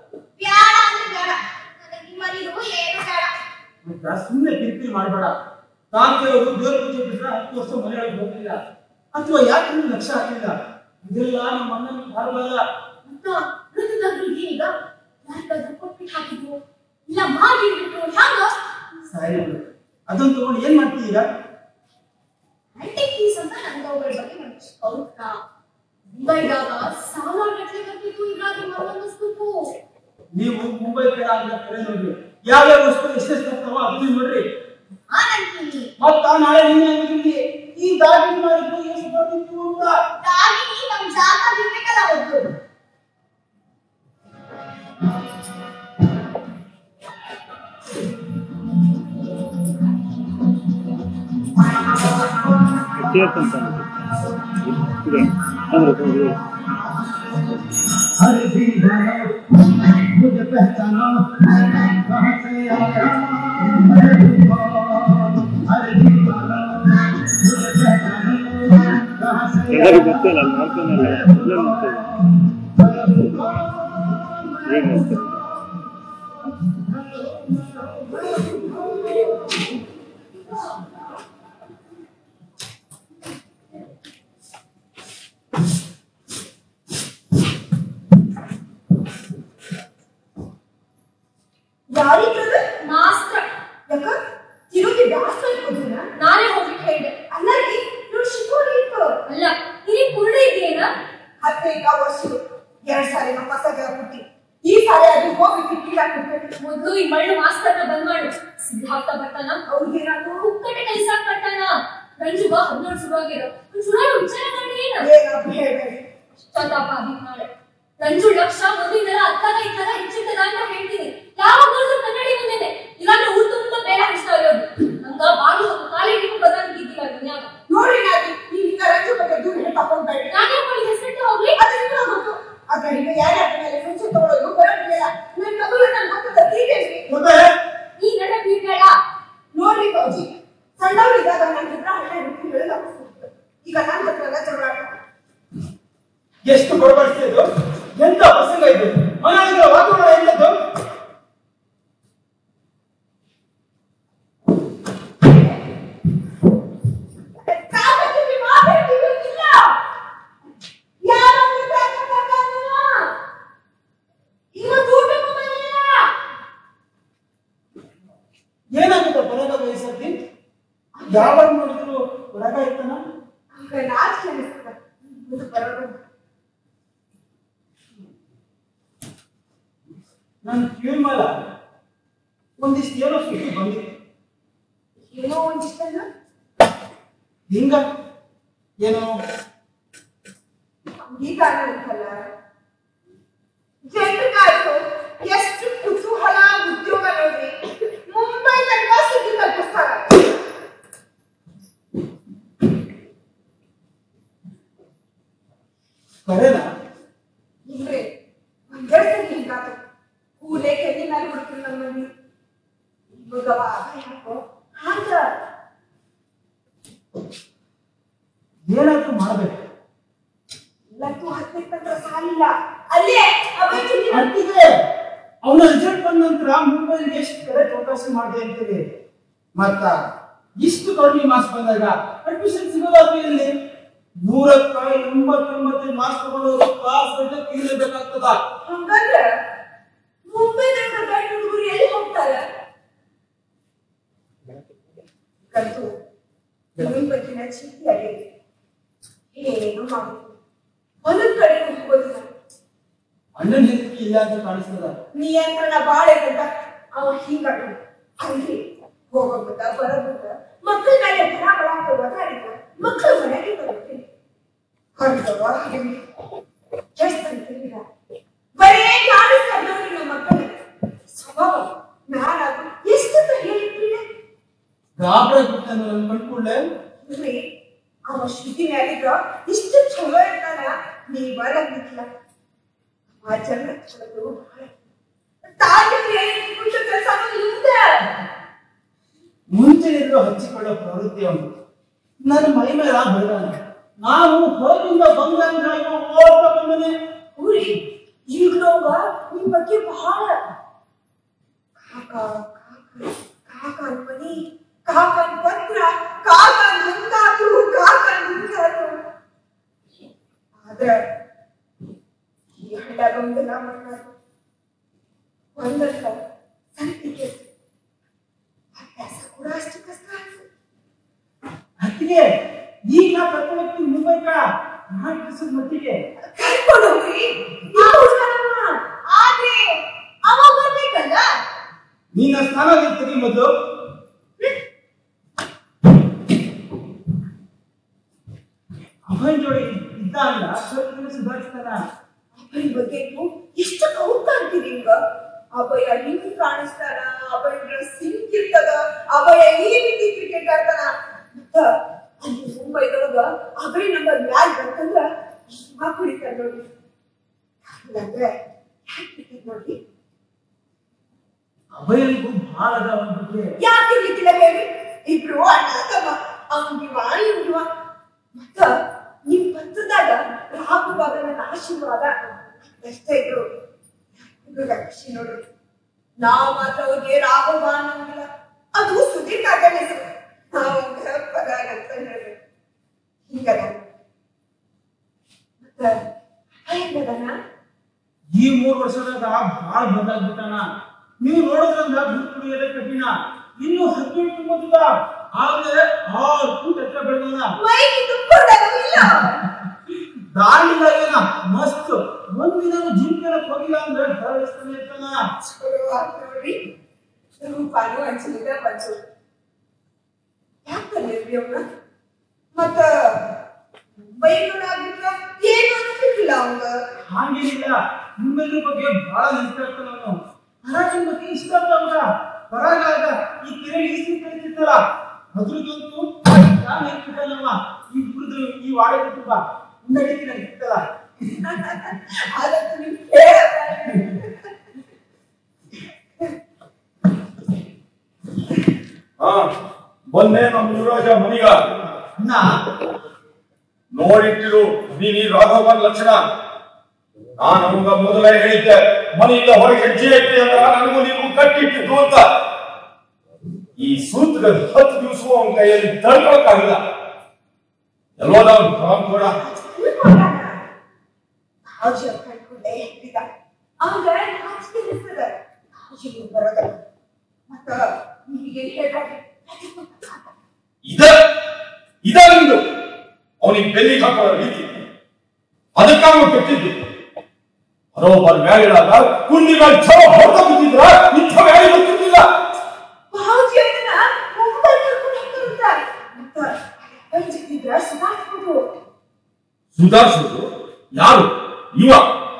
ಸುಮ್ಮನೆ ಕಿರಿಕಿರಿ ಮಾಡಬೇಡ. ತಾಂತಿಯವರು ದೇವ್ರ ಪೂಜೆ ಬಿಟ್ರೆ 10 ವರ್ಷ ಮನೆಯೊಳಗೆ ಹೋಗ್ಲಿಲ್ಲ ಅಥವಾ ಯಾಕೆ ನೀವು ಲಕ್ಷ್ಯ ಹಾಕಿಲ್ಲ? ಇದೆಲ್ಲ ನಮ್ಮ ಅಣ್ಣನ ಭಾರವಲ್ಲ ಅಂತ ಈಗ ಕೊಟ್ಬಿಟ್ಟು ಹಾಕಿದ್ರು ಇಲ್ಲ ಮಾಡಿಬಿಟ್ರು ಹ್ಯಾಂಗ ಸಾರಿ ಅದನ್ನ ತಗೊಂಡು ಏನ್ ಮಾಡ್ತೀವಿ ಈಗ? ಆಂಟಿಕ್ ಪೀಸ್ ಅಂತ ನಂಗೆ ಅವುಗಳ ಬಗ್ಗೆ ನನಗೆ ಕೌತ ಮುಂಬೈದಾಗ ಸಾವಿರಾರು ಬರ್ತಿತ್ತು. ಈಗ ಮರವನ್ನಿಸ್ಬೇಕು. ನೀವು ಮುಂಬೈ ಕಡೆ ಅಂತ ಕರೆ ನೋಡ್ರಿ, ಯಾವ್ಯಾವ ವಸ್ತು ಎಷ್ಟೆಷ್ಟು ಬರ್ತಾವ ಅದನ್ನ ನೋಡ್ರಿ. ಮತ್ತ ನಾಳೆ ನೀನೇ ಈ ದಾಗಿ ಮಾಡಿದ್ದು ಎಷ್ಟು ಬರ್ತಿತ್ತು ಅಂತ ದಾಗಿ ನಮ್ ಜಾಗ ಬಿಡ್ಬೇಕಲ್ಲ ಅವತ್ತು. हर भी मुझे पहचानो कहाँ से आया हर भी मुझे पहचानो कहाँ से ಎಲ್ಲರೂ ಗೊತ್ತಿಲ್ಲ ಅಲ್ಲಿ ಮಾಡ್ತಾನಲ್ಲ ಮೊದಲೇ ಮಾಡ್ತೇವೆ ಏನು ಮಾಡ್ತಾರೆ ಯಾರಿದ್ರು ಮಾಸ್ಟರ್ ಯಾಕ ತಿರುಗಿ ಬ್ಯಾಸ್ತ ಇಟ್ಕೋದಿನ ನಾನೇ ಹೋಗ್ಲಿಕ್ಕೆ ಹೇಳಿದೆ. ಅಲ್ಲ ರೀ ನೀವು ಶಿಕೋರಿ ಇತ್ತು ಅಲ್ಲ ಇಲ್ಲಿ ಪೂರ್ಣ ಇದೆಯೇನ 15 ವರ್ಷಗಳು 2 ಸಾರಿ ನಮ್ಮ ಪಸಗ ಪುಟ್ಟಿ ಈ ಸಾರಿ ಅದು ಹೋಗಿ ಕಿಟ್ಟಿಲ್ಲ ಕೊಟ್ಟು ಮೊದಲು ಈ ಮಳ್ಳು ಮಾಸ್ತರ್ನ ಬಂದ್ ಮಾಡು. ಸಿದ್ಧಾರ್ಥ ಬರ್ತಾನ ಅವ್ರಿಗೇನಾದ್ರು ಹುಕ್ಕಟೆ ಕಲಿಸಾಕ್ ಬರ್ತಾನ. ರಂಜುಗ 14 ಶುರುವಾಗಿರೋ ಶುರುವಾಗಿ ವಿಚಾರ ಮಾಡಿ ಏನಪ್ಪ ಹೇಳ್ಬೇಡಿ ಚತಾಪ ಅದಕ್ಕೆ ನಾಳೆ ರಂಜು ಲಕ್ಷ ಮೊದಲಿಂದಲ ಅತ್ತಾಗ ಇತ್ತಾಗ ಹೆಚ್ಚಿದ್ದದ ಅಂತ ಹೇಳ್ತೀನಿ. ಯಾವಾಗ ನೋಡಿದ್ರು ಕನ್ನಡಿ ಬಂದಿದೆ ಇಲ್ಲಾಂದ್ರೆ ಊರು ತುಂಬ ಬೇರೆ ಹಚ್ತಾ ಇರೋದು. ನಂಗ ಬಾಳು ಕಾಲೇಜಿಗೂ ಬದಂಗಿದ್ದಿಲ್ಲ ದುನಿಯಾಗ ನೋಡಿ. ನೀವು ಈಗ ರಂಜು ಬಗ್ಗೆ ದೂರ ತಗೊಂಡ್ಬೇಡಿ. ನಾನೇ ಮಾಡಿ ಹೆಸರಿಟ್ಟು ಹೋಗ್ಲಿ ಅದರಿಂದ ಗೊತ್ತು. ಆದ್ರೆ ಈಗ ಯಾರ್ಯಾರ ಮೇಲೆ ಮುಂಚೆ ತಗೊಳ್ಳೋದು ಬರೋದಿಲ್ಲ. ನನ್ನ ಮಗಳು ನನ್ನ ಗೊತ್ತದ ತೀರೇನ್ರಿ ಈ ನಡೆ ಬೀಳ್ಬೇಡ ನೋಡ್ರಿ ಬೌಜಿ. ಸಣ್ಣವರಿದ್ದಾಗ ನನ್ನ ಹತ್ರ ಹಣ ಹಿಡಿದು ಹೇಳಿದ ಈಗ ನನ್ನ ಹತ್ರ ಜಗಳ ಎಷ್ಟು ಬಡಬಡಿಸಿದ್ದು ಎಂತ ಪ್ರಸಂಗ ಇದು ಮನೆಗಳ ವಾತಾವರಣ ಎಂತದ್ದು? ಏನಾಗುತ್ತೆ ಬರಗ ವಯಸ್ಸಲ್ಲಿ ಯಾವಾಗ ನೋಡಿದ್ರು ಹೊರಗ ಇರ್ತಾನ ನನ್ ಕಿವಿ ಮೇಲ ಒಂದಿಷ್ಟು ಏನೋ ಸುದ್ದಿ ಬಂದಿತ್ತು. ಏನೋ ಒಂದಿಷ್ಟಲ್ಲ ಹಿಂಗ ಏನೋ ಈಗ ಅನ್ಕಲ್ಲ ಜನರಿಗಾಯ್ತು ಎಷ್ಟು ಕುತೂಹಲ ಉದ್ಯೋಗ ನೋಡ್ರಿ. ಮುಂಬೈ ತನಕ ಸುದ್ದಿ ಕಲ್ಪಿಸ್ತಾರ. ಕರೆನಾ? ಇಲ್ರಿ ಒಂದೆರಡು ಹಿಂಗಾತು ಕೂಲೆ ಕೆಲ್ಲಿ ಮೇಲೆ ಹುಡುಕ್ರಿ ನಮ್ಮಲ್ಲಿ ಇವಾಗವ ಯಾಕೋ ಹಾಗ ಏನಾದ್ರೂ ಮಾಡ್ಬೇಕು. ಲತ್ತು 10 ಸಾಲಿಲ್ಲ ಅಲ್ಲೇ ಅಂತಿದೆ. ಅವನ ರಿಸಲ್ಟ್ ಬಂದ ನಂತರ ಮುಂಬೈಗೆ ಎಷ್ಟು ಕಡೆ ಚೌಕಾಸಿ ಮಾಡಿ ಅಂತೀವಿ. ಮತ್ತ ಇಷ್ಟು ಕಡಿಮೆ ಮಾರ್ಕ್ಸ್ ಬಂದಾಗ ಅಡ್ಮಿಷನ್ ಸಿಗೋದಾದ್ರು ಇಲ್ಲಿ 189 ಮಾರ್ಕ್ಸ್ ತಗೊಂಡವರು ಕ್ಲಾಸ್ ಗಂಟೆ ಇರಲೇಬೇಕಾಗ್ತದ. ಹಂಗಂದ್ರೆ ಮುಂಬೈದಾಗ ಗಂಡ ಹುಡುಗರು ಎಲ್ಲಿ ಹೋಗ್ತಾರ? ಕಂತು ನಿಮ್ಮ ಬಗ್ಗಿನ ಚಿಂತೆ ಆಗಿದೆ. ಏನು ಮಾಡುದು ಒಂದೊಂದ್ ಕಡೆ ಹೋಗೋದಿಲ್ಲ. ಅಣ್ಣನ ಹೆಸರಿಗೆ ಇಲ್ಲ ಅಂತ ಕಾಣಿಸ್ತದ. ನಿಯಂತ್ರಣ ಬಾಳ ಇರ್ತದ. ಅವ ಹಿಂಗಾಡ ಅಲ್ಲಿ ಹೋಗೋದ ಬರೋದ ಮಕ್ಕಳ ಮೇಲೆ ಬರ ಬರ ಅಂತ ಒದಾಡಿದ ಮಕ್ಕಳ ಮನೆಗೆ ಬರ್ತೀನಿ ಹೊರಗವ ಎಷ್ಟು ಅಂತಿಲ್ಲ ಬರೇ ಕಾಣಿಸ್ಕೊಂಡವ್ರಿ ನಮ್ಮ ಮಕ್ಕಳು ಸ್ವಭಾವ ನಾನಾದ್ರು ಎಷ್ಟಂತ ಹೇಳಿರ್ತೀವಿ. ಗಾಬರ ಬಿಟ್ಟಂದ್ರೆ ನನ್ ಕಂಡ್ಕೊಳ್ಳೆ ಇಲ್ರಿ ಅವ ಶ್ರುತಿ ಮ್ಯಾಲಿದ್ರ ಇಷ್ಟು ಚಲೋ ಇರ್ತಾನ ನೀ ಬರಂಗಿಲ್ಲ. ಆ ಜನ ಚಲೋ ಬಹಳ ತಾಯಿಯವ್ರು ಕುಂತ ಕೆಲಸ ಮುಂದೆ ಮುಂಚೆ ಹಚ್ಚಿಕೊಳ್ಳೋ ಪ್ರವೃತ್ತಿ ಅವನು. ನನ್ನ ಮೈ ಮೇಲೆ ಬೈದಾನ. ನಾನು ಹೊರಗಿಂದ ಬಂದ ಓಡ್ತಾ ಬಂದನೆ. ಊರಿ ಈಗಲೋಗ ನಿಮ್ ಬಗ್ಗೆ ಬಹಳ ಕಾಕ ಕಾಕನ ಮನಿ, ಕಾಕನ ಪತ್ರ, ಕಾಕನ ಮುಂದಾತು, ಕಾಕನ ಮುಂದಾತು. ಆದ್ರೆ ಈ ಹಳ್ಳ್ಯಾಗ ಒಂದೆಲ್ಲ ಮಾಡ್ತಾರೆ. ಒಂದಲ್ಲ ಸರ್ಟಿಫಿಕೇಟ್ ಅಭ್ಯಾಸ ಕೂಡ ಅಷ್ಟು ಕಷ್ಟ ಆಯ್ತು. ಅದಕ್ಕೆ ಈಗ ನಾ ಕರ್ಕೊಂಡು ಹೋಗ್ತೀನಿ ಮುಂಬೈಕ. ನಾಲ್ಕು ದಿವಸದ ಮಟ್ಟಿಗೆ ಕರ್ಕೊಂಡು ಹೋಗ್ರಿ. ಆದ್ರೆ ಅವ ಬರ್ಬೇಕಲ್ಲ. ನೀನ ಸ್ನಾನ ತೆಗಿ ಮೊದಲು. ಅವನ ಜೋಡಿ ಇದ್ದ ಅಲ್ಲ ಸ್ವಲ್ಪ ದಿನ ಸುಧಾರಿಸ್ತಾನ. ಅಭಯ್ ಬಗ್ಗೆ ಎಷ್ಟು ಕೌತ ಅಂತೀರಿ ಹಿಂಗ? ಅಭಯ ಹಿಂಗ್ ಕಾಣಿಸ್ತಾನ, ಅಭಯ ಡ್ರೆಸ್ ಹಿಂಗ್ ಇರ್ತದ, ಅಭಯ ಈ ರೀತಿ ಕ್ರಿಕೆಟ್ ಆಡ್ತಾನ. ಮತ್ತ ಅಲ್ಲಿ ಮುಂಬೈದೊಳಗ ಅಭಯ್ ನಂಬರ್ ಮ್ಯಾಲ್ ಬಂತಂದ್ರ ಕುಡಿತಾರ ನೋಡಿ. ಅಂದ್ರೆ ಯಾಕೆ ಕ್ರಿಕೆಟ್ ನೋಡಿ? ಅಭಯನಿಗೂ ಬಹಳ ಅದ ಅವನ ಬಗ್ಗೆ. ಯಾಕೆ ಇರ್ಲಿಕ್ಕಿಲ್ಲ ಹೇಳಿ? ಇಬ್ರು ಅಣ್ಣ ತಮ್ಮ, ಅವ್ನಿವ ಇವ್ನಿವ. ಮತ್ತ ನಿಮ್ ಪಂಚದಾಗ ರಾಘವಾಗ ನನ್ನ ಆಶೀರ್ವಾದ ಅಷ್ಟೇ ಇದ್ರು. ಇದು ಲಕ್ಷಿ ನೋಡು, ನಾವ್ ಮಾತ್ರ ಅವ್ರಿಗೆ ರಾಘವ ಅನ್ನೋಂಗಿಲ್ಲ. ಅದು ಸುದೀರ್ ಕಾಕನ ಹೆಸರು. ನಾವು ಪದ ಅಂತ ಹೇಳಿ ಹಿಂಗದ. ಮತ್ತ ಹೆಂಗದನ? ಈ 3 ವರ್ಷದಾಗ ಬಹಳ ಬದಲಾಗ್ಬಿಟ್ಟಾನ. ನೀವು ನೋಡೋದ್ರಂದ ಗುರುಕುಡಿಯದೇ ಕಠಿಣ. ಇನ್ನು 18 ತುಂಬುತ್ತದ. ಆದ್ರೆ 6 ಫೂಟ್ ಎತ್ತರ ಬೆಳೆದವನ. ಮೈಗೆ ತುಂಬಿಕೊಂಡಾಗ ಇಲ್ಲ. ದಾರಿಲಾಗೇನ ಮಸ್ತ್. ಒಂದಿನ ಜಿಮ್ ಕೇಳಕ್ ಹೋಗಿಲ್ಲ ಅಂದ್ರೆ ಹರಡಿಸ್ತಾನೆ ಇರ್ತಾನ. ಚಲೋ ಆತ್ ನೋಡ್ರಿ. ರೂಪಾನು ಅನ್ಸಲಿಲ್ಲ ಬನ್ಸು. ಯಾಕಂದ್ರೆ ಅವ್ನ ಮತ್ತ ಬೈಗಳಾಗ್ಬಿಟ್ರ ಏನು ಅನ್ಸಿಲ್ಲ ಅವಂಗ. ಹಾಗೇನಿಲ್ಲ, ನಿಮ್ಮೆಲ್ಲರ ಬಗ್ಗೆ ಬಹಳ ನೆನ್ಸ್ತಾ ಇರ್ತಾನ ಅವನು. ಹರಾಜಿನ ಬಗ್ಗೆ ಇಷ್ಟ ಅಂತ ಅವಾಗ ಹೊರಗಾಗ ಈ ಕೆರೆ ಈಸಿ ಕಳಿತಿರ್ತಲ್ಲ ಅದ್ರದಂತೂ ನಾನು ಹೇಳ್ತಿದ್ದಲ್ಲಮ್ಮ. ಇಬ್ರದ್ದು ಈ ವಾಡೆ ತುಂಬ ನಡಿಕೆ ನನಗೆ ಇರ್ತಲ್ಲ. ಅದಕ್ಕೆ ನೀವು ಹೇಳಲ್ಲ. ಬಂದೆ ನಮ್ಮ ಯುವರಾಜ ಮನಿಗ. ಅಣ್ಣ ನೋಡಿಟ್ಟಿರು ನೀನ್ ಈ ರಾಘವನ್ ಲಕ್ಷಣ. ನಾನು ಅವಂಗ ಮೊದಲೇ ಹೇಳಿದ್ದೆ, ಮನೆಯಿಂದ ಹೊರಗೆ ಹೆಜ್ಜೆ ಇಟ್ಟೆ ಅಂದ್ರ ನನಗೂ ನೀವು ಕಟ್ಟಿಟ್ಟಿದ್ದು ಅಂತ. ಈ ಸೂತ್ರ 10 ದಿವಸ ಅವನ ಕೈಯಲ್ಲಿ ತಡ್ಕೊಳಕ್ಕಾಗಿಲ್ಲ. ಎಲ್ಲೋದ ಅವನು ಕೂಡ ಹಾಜಿ ಕಳ್ಕೊಂಡೆ ಹೇಳಿದ. ಅವಂಗ ನಾಚಿಕೆ ಇರ್ತದ. ಹಾಜಿ ಬರೋದ ಮತ್ತ ನಿಮಗೆ ಹೇಳ್ಬೇಡಿ. ಇದ ನಿಂದು ಅವನಿಗೆ ಬೆನ್ನಿಗೆ ಹಾಕೊಳ್ಳೋ ರೀತಿ. ಅದಕ್ಕ ಅವನು ಕೆಟ್ಟಿದ್ದು. ಬರೋಬ್ಬರ್ ಮ್ಯಾಲಿಡಾಗ ಕುಂದಿಗಳು ಛವ ಹೊಡೆದ ಬಿದ್ದಿದ್ರ ಇಂಥ ಮ್ಯಾಲಿ ಗೊತ್ತಿರ್ಲಿಲ್ಲ. ಹಾಜಿ ಅದನ್ನ ಮುಂಬೈ ಕರ್ಕೊಂಡು ಹೋಗ್ತಾರಂತ. ಮತ್ತ ಪಂಚಿದ್ರ ಸುಧಾರಿಸ್ಬೋದು. ಸುಧಾರಿಸುದು ಯಾರು? ಇವ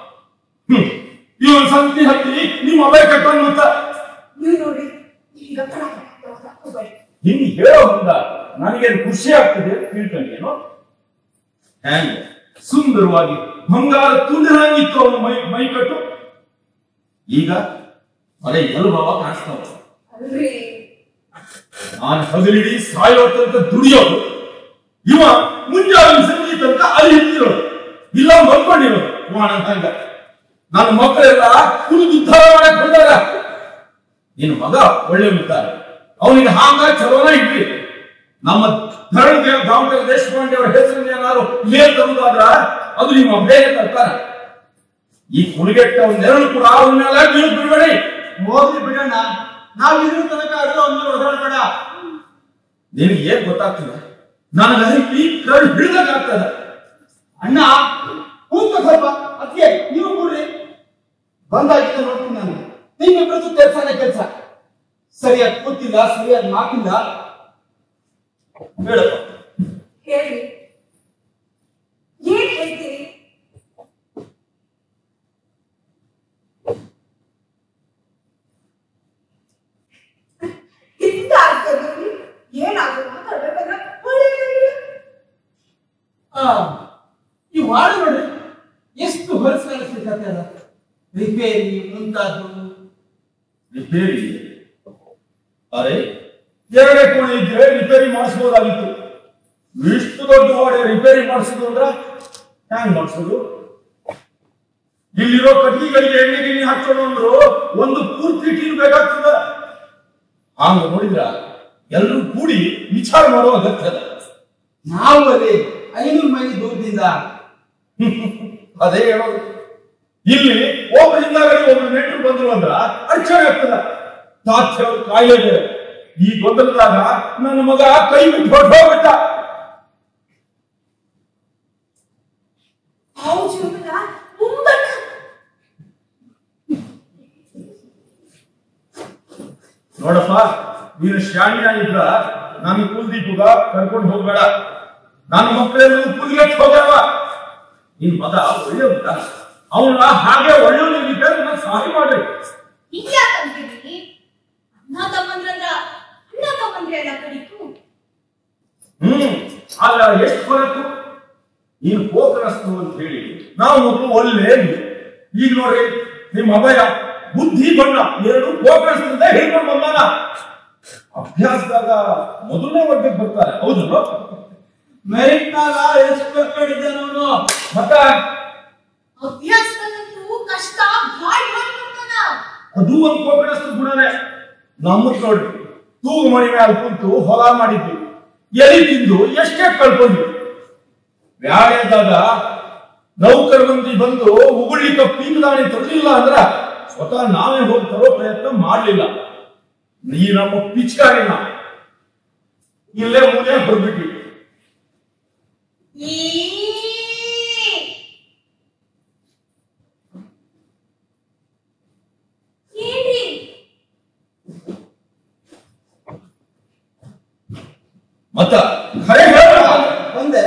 ಇವನ್ ಸಂತಿ ಹತ್ತಿ ನಿಮ್ಮ ಅಭಯ ಕಟ್ಟೋನು ಅಂತ ನೀವು ನೋಡಿ ಈಗ ಹೋಗ್ಬೇಡಿ. ಹಿಂಗ್ ಹೇಳೋ ಮುಂದ ನನಗೇನು ಖುಷಿ ಆಗ್ತದೆ ತಿಳ್ಕೊಂಡೇನು? ಹ್ಯಾಂಗ ಸುಂದರವಾಗಿ ಬಂಗಾರ ತುಂಡಿರಂಗಿತ್ತು ಅವನ ಮೈಕಟ್ಟು. ಈಗ ಅದೇ ಎಲ್ಬವ ಕಾಣಿಸ್ತಾವ. ಅಲ್ರಿ ನಾನು ಹಗಲಿಡಿ ಸಾಯೋ ತನಕ ದುಡಿಯೋದು, ಇವ ಮುಂಜಾನೆ ಸಂಜೆ ತನಕ ಅಲ್ಲಿ ಹಿಡ್ತಿರೋದು, ಇಲ್ಲ ಮಲ್ಕೊಂಡಿರೋದು. ಇವನಂತಂಗ ನನ್ನ ಮಕ್ಕಳೆಲ್ಲ ಕುಡಿದು ಉದ್ಧಾರ ಮಾಡಕ್ ಬಂದಾಗ ನಿನ್ನ ಮಗ ಒಳ್ಳೆ ಮುದ್ದಾರ. ಅವನಿಗೆ ಹಾಂಗ ಚಲೋನ ಇಡ್ರಿ. ನಮ್ಮ ಧರಣಿ ದಾಮೋದರ ದೇಶಪಾಂಡೆ ಅವರ ಹೆಸರನ್ನ ಏನಾದ್ರು ಮೇಲ್ ತರುವುದಾದ್ರ ಅದು ನಿಮ್ಮ ಬೇಗ ತರ್ತಾರ. ಈ ಕುಣಿಗೆಟ್ಟ ನೆರಳು ಕೂಡ ಅವನ್ನೆಲ್ಲ ಬೀಳ್ ಬಿಡಬೇಡಿ. ಹೋಗ್ಲಿ ಬಿಡೋಣ, ನಾವ್ ಇದ್ರ ತನಕ ಅದು ಅವನ್ನ ಓಡಾಡಬೇಡ. ನಿನಗೆ ಏನ್ ಗೊತ್ತಾಗ್ತದ? ನನಗೆ ಈ ಕರು ಹಿಡಿದಾಗ್ತದ. ಅಣ್ಣ ಕೂತ ಸ್ವಲ್ಪ ಅದಕ್ಕೆ ನೀವು ಕೂಡ್ರಿ. ಬಂದಾಗಿದ್ದ ನೋಡ್ತೀನಿ ನಾನು. ನಿಮ್ಮಿಬ್ಬರದ್ದು ಕೆಲಸನೇ ಕೆಲಸ. ಸರಿಯಾಗಿ ಕೂತಿಲ್ಲ, ಸರಿಯಾಗಿ ಮಾತಿಲ್ಲ. ಹೇಳಪ್ಪ. ಹೇಳಿ, ಏನ್ ಹೇಳ್ತೀರಿ? ಇಂತ ಆಗ್ತದೆ ಏನಾದ್ರು ಮಾತಾಡ್ಬೇಕಂದ್ರೆ ಒಳ್ಳೆಯದಾಗಿಲ್ಲ. ಈ ವಾಡ ನೋಡ್ರಿ ಎಷ್ಟು ಹೊಲಸು ಕಾಣಿಸ್ಲಿಕ್ಕೆ ಅದ. ರಿಪೇರಿ ಮುಂತಾದ್ರು. ರಿಪೇರಿ? ಅರೆ, 2 ಕೋಣೆ ಇದ್ರೆ ರಿಪೇರಿ ಮಾಡಿಸಬಹುದಾಗಿತ್ತು. ಇಷ್ಟು ದೊಡ್ಡ ಗೋಡೆ ರಿಪೇರಿ ಮಾಡಿಸೋದು ಅಂದ್ರ ಹ್ಯಾಂಗ್ ಮಾಡಿಸೋದು? ಇಲ್ಲಿರೋ ಕಟ್ಟಿಗೆಗಳಿಗೆ ಎಣ್ಣೆ ಗಿಣ್ಣೆ ಹಾಕೋಣ ಅಂದ್ರು ಒಂದು ಪೂರ್ತಿ ಟೀಮ್ ಬೇಕಾಗ್ತದ. ಹಂಗ ನೋಡಿದ್ರ ಎಲ್ರೂ ಕೂಡಿ ವಿಚಾರ ಮಾಡುವ ಅಗತ್ಯ ಅದ. ನಾವು ಅಲ್ಲಿ 500 ಮೈಲಿ ದೂರದಿಂದ ಅದೇ ಹೇಳೋದು. ಇಲ್ಲಿ ಒಬ್ಬರಿಂದ ಒಬ್ರು ನೆಂಟರು ಬಂದ್ರು ಅಂದ್ರ ಅಡಚಣೆ ಆಗ್ತದ. ತಾತ್ಯ ಅವ್ರ ಕಾಯಿಲೆ ಬೇರೆ. ಈ ಗೊಂದಲದಾಗ ನನ್ನ ಮಗ ಕೈ ಬಿಟ್ಟು ಹೊರಟೋಗ್ಬಿಟ್ಟ. ನೋಡಪ್ಪ, ನೀನು ಶಾಣಿಯಾಗಿದ್ರ ನಾನು ಕುಲ್ದೀಪುಗ ಕರ್ಕೊಂಡು ಹೋಗ್ಬೇಡ. ನನ್ನ ಮಕ್ಕಳೆಲ್ಲ ಕುಲ್ಗೆಟ್ ಹೋಗ್ಯಾವ. ನಿನ್ ಮಗ ಒಳ್ಳೆ ಉಂಟ, ಅವನ ಹಾಗೆ ಒಳ್ಳೆಯವ್ರಿಗೆ ನಾನು ಸಹಾಯ ಮಾಡಿ. ಇದ್ಯಾಕಂತೀವಿ? ಅಣ್ಣ ತಮ್ಮಂದ್ರೆ ಎಲ್ಲ ಕಡಿತು. ಆಗ ಎಷ್ಟು ಹೊರತು ನೀನು ಕೋಕರಸ್ತು ಅಂತ ಹೇಳಿ ನಾವು ಮೊದಲು ಒಳ್ಳೆ. ಈಗ ನೋಡ್ರಿ ನಿಮ್ಮ ಅಭಯ ಬುದ್ಧಿ ಬಣ್ಣ ಎರಡು ಕೋಕರಸ್ತಿಂದ ಹೇಳ್ಕೊಂಡು ಬಂದಾನ. ಅಭ್ಯಾಸದಾಗ ಮೊದಲನೇ ವರ್ಗಕ್ಕೆ ಬರ್ತಾರೆ. ಹೌದು, ಮೆರಿಟ್ನಾಗ ಎಷ್ಟು ಕಡಿದ್ದೆ ನೋಡು. ಮತ್ತ ಅಭ್ಯಾಸದಲ್ಲಂತೂ ಕಷ್ಟ ಭಾಳ ಮಾಡ್ತಾನ. ಅದು ಒಂದು ಕೋಕರಸ್ತು ಗುಣನೇ. ನಮ್ಮ ನೋಡ್ರಿ ತೂಗು ಮಣಿ ಮೇಲೆ ಕುಂತು ಹೊಲ ಮಾಡಿದ್ವಿ, ಎಲಿ ತಿಂದು ಎಷ್ಟೇ ಕಳ್ಕೊಂಡ್ವಿ. ವ್ಯಾಳೆದಾಗ ನೌಕರ ಮಂದಿ ಬಂದು ಉಗುಳಿಕ ಪೀಂಗದಾಣಿ ತರಲಿಲ್ಲ ಅಂದ್ರ ಸ್ವತಃ ನಾವೇ ಹೋಗಿ ತರೋ ಪ್ರಯತ್ನ ಮಾಡಲಿಲ್ಲ. ನೀ ನಮ್ಮ ಪಿಚ್ಕಾರಿನ ಇಲ್ಲೇ ಮುಂದೆ ಹೊರಬಿಟ್ವಿ. ಮತ್ತ ಖರೆ ಬಂದೆ.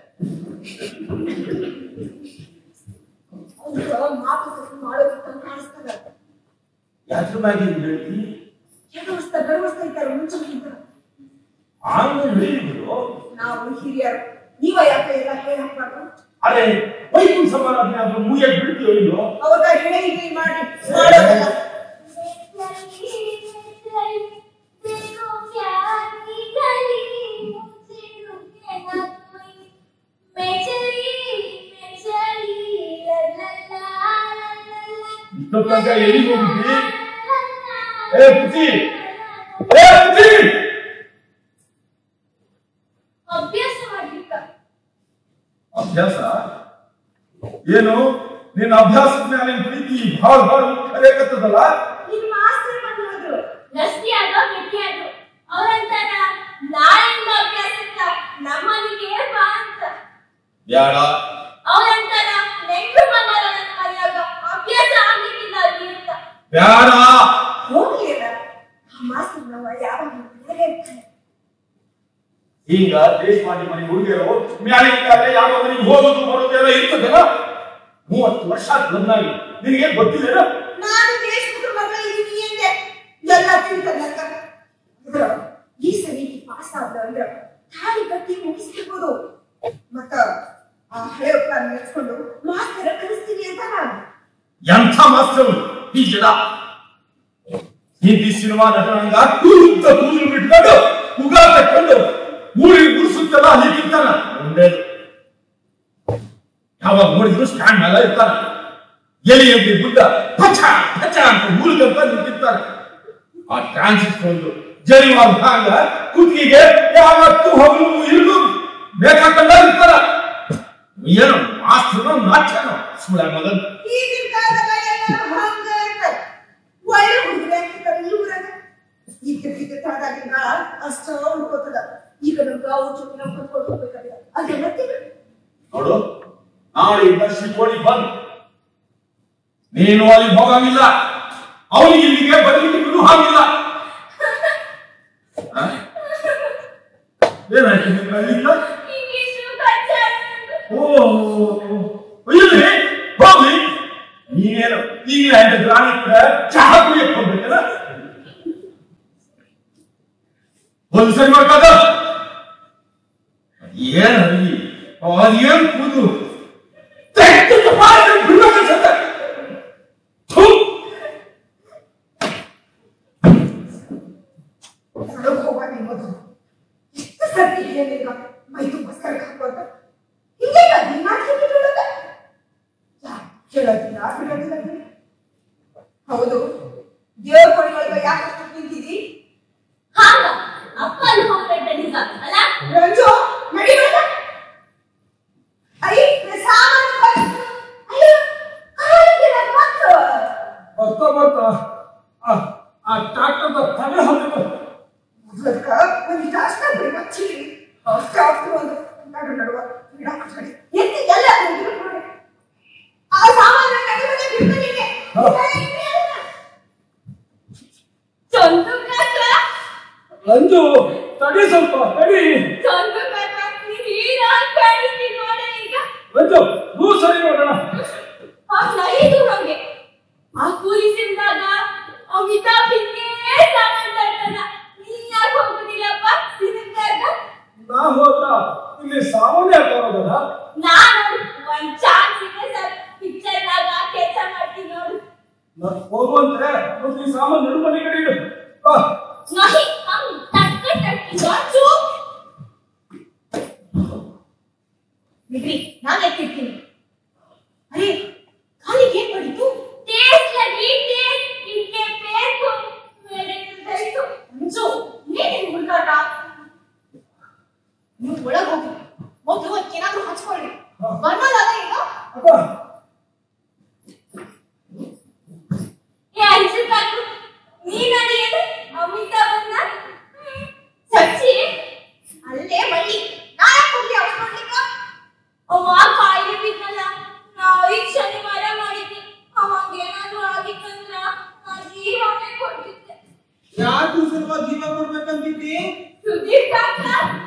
ಮಾತುಕತೆ ಮಾಡೋದಕ್ಕೆ ಕಾಣಿಸ್ತದ. ಯಾತ್ರ ಮ್ಯಾಗಿ ಹೇಳ್ತಿ ಗರ್ವಸ್ತಾ ಇದ್ದಾರೆ ಮುಂಚೆಗಿಂತ. ಆಮೇಲೆ ಹೇಳಿದ್ರು ನಾವು ಹಿರಿಯರು, ನೀವ ಯಾಕೆ ಎಲ್ಲ ಹೇಳಕ್ಬಾರ್ದು? ಅದೇ ವೈಕುಂಠ ಸಮಾರಾಧನೆ ಆದ್ರೂ ಮುಗಿಯಾಗಿ ಬಿಡ್ತೀವೋ ಇಲ್ಲೋ? ಅವಾಗ ಹೇಳಿ ಮಾಡಿ ಮಾಡೋದಲ್ಲ. ಇಷ್ಟೊತ್ತಂಕ ಎಲ್ಲಿಗೆ ಹೋಗಿದ್ವಿ? ಏ ಪುಟಿ, ಏ ಪುಟಿ! ಅಭ್ಯಾಸ ಮಾಡ್ಲಿಕ್ಕ. ಅಭ್ಯಾಸ ಏನು? ನಿನ್ನ ಅಭ್ಯಾಸದ ಮೇಲೆ ಪ್ರೀತಿ ಭಾಳ ಭಾಳ ಕರೆಯಕತ್ತದಲ್ಲ. ನಿಮ್ ಮಾಸ್ತರ್ ಬಂದ್ರು, ಗಟ್ಟಿಯಾಗ ಅವ್ರಂತಾರ ನಾಳೆಯಿಂದ ಅಭ್ಯಾಸಕ್ಕ ನಮ್ಮನಿಗೆ ಬಾ ಅಂತ. ಬ್ಯಾಡ. ಅವ್ರಂತಾರ ನೆಂಟರು ಬಂದಾರ ನನ್ನ ಮನೆಯಾಗ ಅಭ್ಯಾಸ ಆಗ್ಲಿಕ್ಕಿಲ್ಲ ಅಲ್ಲಿ ಅಂತ. ಬ್ಯಾಡ. ಹೋಗ್ಲಿಲ್ಲ. ಆ ಮಾಸ್ತರ್ ನಾವು ಯಾವಾಗ ಇರ್ತಾರೆ. ಈಗ ದೇಶ ಮಾಡಿ ಮನೆ ಹುಡುಗಿಯರು ಮ್ಯಾಲೆ ಯಾವ ಮನೆಗೆ ಹೋಗೋದು ಬರೋದು ಎಲ್ಲ ಇರ್ತದಲ್ಲ. 30 ವರ್ಷ ಬಂದಾಗಿ ನಿನಗೆ ಗೊತ್ತಿಲ್ಲ. ನಾನು ದೇಶದ ಮಗ ಇದೀನಿ ಅಂದೆ ಎಲ್ಲ ತಿಳ್ಕೊಂಡ. ಈ ಸರಿ ಪಾಸ್ ಆದ ಅಂದ್ರೆ ತಾಳಿ ಕಟ್ಟಿ ಮುಗಿಸ್ತಿರ್ಬೋದು. ಮತ್ತ ಆ ಹಳೆ ಒಪ್ಪಾರ ನೆಚ್ಕೊಂಡು ಮಾಸ್ತರ ಕಲಿಸ್ತೀನಿ ಅಂತ ನಾನು. ಎಂಥ ಮಾಸ್ತರು ಈ ಜನ! ಹಿಂದಿ ಸಿನಿಮಾ ನಟನಂಗ ಕೂದಲು ಬಿಟ್ಕೊಂಡು ಉಗಾ ತಕ್ಕೊಂಡು ಊರಿಗೆ ಗುಡಿಸುತ್ತಲ್ಲ ಅಲ್ಲಿ ತಿಂತಾನ. ಒಂದೇದು ಯಾವಾಗ ನೋಡಿದ್ರು ಸ್ಟ್ಯಾಂಡ್ ಮೇಲೆ ಇರ್ತಾನ. ಎಲಿಯಲ್ಲಿ ಬುದ್ಧ ಪಚ ಪಚ ಅಂತ ಊರಿಗಂತ ನಿಂತಿರ್ತಾನೆ. ಆ ಟ್ರಾನ್ಸಿಸ್ಟರ್ ಒಂದು ಜರಿವಾದ ಭಾಗ ಕುತ್ತಿಗೆ ಯಾವತ್ತು ಹೋಗಲು ಇರುದು ಬೇಕಾಕಂಡ ಇರ್ತಾರ. ಏನು ಮಾಸ್ತರು ನಾಟ್ಯನೋ ಸುಳ್ಳ ಮಗನ್. ಈಗಿನ ಕಾಲದಾಗ ಎಲ್ಲ ಹಂಗ ಇರ್ತಾರೆ. ಒಳ್ಳೆ ಹುಡುಗರು ಹಾಕಿರ್ತಾರೆ ಈ ಊರಾಗ. ಈಗ ತಾದಾಗಿನ ಅಷ್ಟ ಉಳ್ಕೋತದ. ಈಗ ನಮ್ಗೆ ಅವು ಚುಟ್ಟಿ ನಾವು ಕಟ್ಕೊಂಡು ಹೋಗ್ಬೇಕಾಗಿಲ್ಲ. ಅದೆಲ್ಲ ನೋಡು, ನಾಳೆಯಿಂದ ಶಿಕೋಳಿ ಬಂದ್. ನೀನು ಅಲ್ಲಿಗೆ ಹೋಗಂಗಿಲ್ಲ, ಅವನಿಗೆ ಇಲ್ಲಿಗೆ ಬರ್ಲಿಕ್ಕೆ ಹಾಗಿಲ್ಲ. ಏನಾಯ್ತು ನಿಮ್ಗೆ? ಓ ಇಲ್ಲಿ ಹೋಗ್ಲಿ. ನೀನೇನು ಈಗಲೇ ಗ್ರಾಮಿ ಕೂಡ ಚಹಾ ಕುಡಿಯಕ್ಕೆ ಹೋಗ್ಬೇಕಲ್ಲ. ಒಂದು ಸರಿ ಮಾಡ್ಕಾದ ಏನಲ್ಲಿ ಅದೇನ್ ಕೂದು ಹೋಗ ಮೊದಲು ಎಷ್ಟು ಸರ್ತಿ ಹೇಳಿಲ್ಲ ಮೈದು ತಗಡ ಹಾಕಿದ್ರು ಅದಕ್ಕ ಒಂದು ಜಾಸ್ತಿ ಬೆಳಚಿ ಕಾಫಿ ಒಂದು ನಡುವ ಎತ್ತಿ ಎಲ್ಲ ನೋಡಿ ಆ ಸಾಮಾನ್ಯ ನಡುವೆ ಬಿಡ್ತೀನಿ ಚಂದು ಕಾಕ ಅಂಜು ತಡಿ ಸ್ವಲ್ಪ ತಡಿ ಚಂದು ಕಾಕ ನೀನು ಕಾಣಿಸ್ತಿ ನೋಡ ಈಗ ಅಂಜು ನೂ ಸರಿ ನೋಡೋಣ ನೈದು ನಮ್ಗೆ ಆ ಕೂಲಿಸಿಂದಾಗ ಅಮಿತಾಬ್ ಹಿಂಗೆ ಸಾಮಾನ್ ತರ್ತಾನ ನೀನ್ ಯಾಕೆ ಹೋಗುದಿಲ್ಲಪ್ಪ ಸಿನಿಮಾಗ ನಾ ಹೋದ್ರ ಇಲ್ಲಿ ಸಾಮಾನ್ಯ ತರೋದಲ್ಲ ನಾನು ಒಂದ್ ಚಾನ್ಸ್ ಇದೆ ಸರ್ ಪಿಕ್ಚರ್ ನಾಗ ಕೆಲಸ ಮಾಡ್ತೀನಿ ನೋಡು ಹೋಗುವಂದ್ರೆ ಒಂದು ಈ ಸಾಮಾನು ನಡು ಮನೆ ಕಡೆ ಇಡು ಬಾ नहीं हम टक्कर जाचू बिक्री ना लेती अरे खाली क्या पड़ी तू टेस्ट लगी टेस्ट इनके पैर को मेरे दही को जो ये मुर्गा का ನೀವು ಒಳಗೆ ಹೋಗಿ ಮೊದಲು ಅದಕ್ಕೇನಾದ್ರೂ ಹಚ್ಕೊಳ್ಳಿ ಬರ್ನಲ್ಲ ಈಗ ಅಪ್ಪ ಏ ಅನ್ಸುತ್ತಾಕು ನೀನ್ ಅಡಿಗೆ ಅಮಿತಾಭನ್ನ ಸಚ್ಚಿ ಅಲ್ಲೇ ಬಳ್ಳಿ ನಾಳೆ ಹೋಗಿ ಅವಸ್ಕೊಳ್ಲಿಕ್ಕ ಅವ ಕಾಯಿಲೆ ಬಿದ್ದಲ್ಲ ನಾವು ಈಗ ಶನಿವಾರ ಮಾಡಿದ್ವಿ ಅವಾಗೇನಾದ್ರೂ ಆಗಿತ್ತಂದ್ರ ನಾ ಜೀವನೇ ಕೊಡ್ತಿದ್ದೆ ಯಾರು ಸಲುವಾಗಿ ಜೀವ ಕೊಡ್ಬೇಕಂತಿದ್ದಿ ಸುದೀಪ್ ಕಾಕ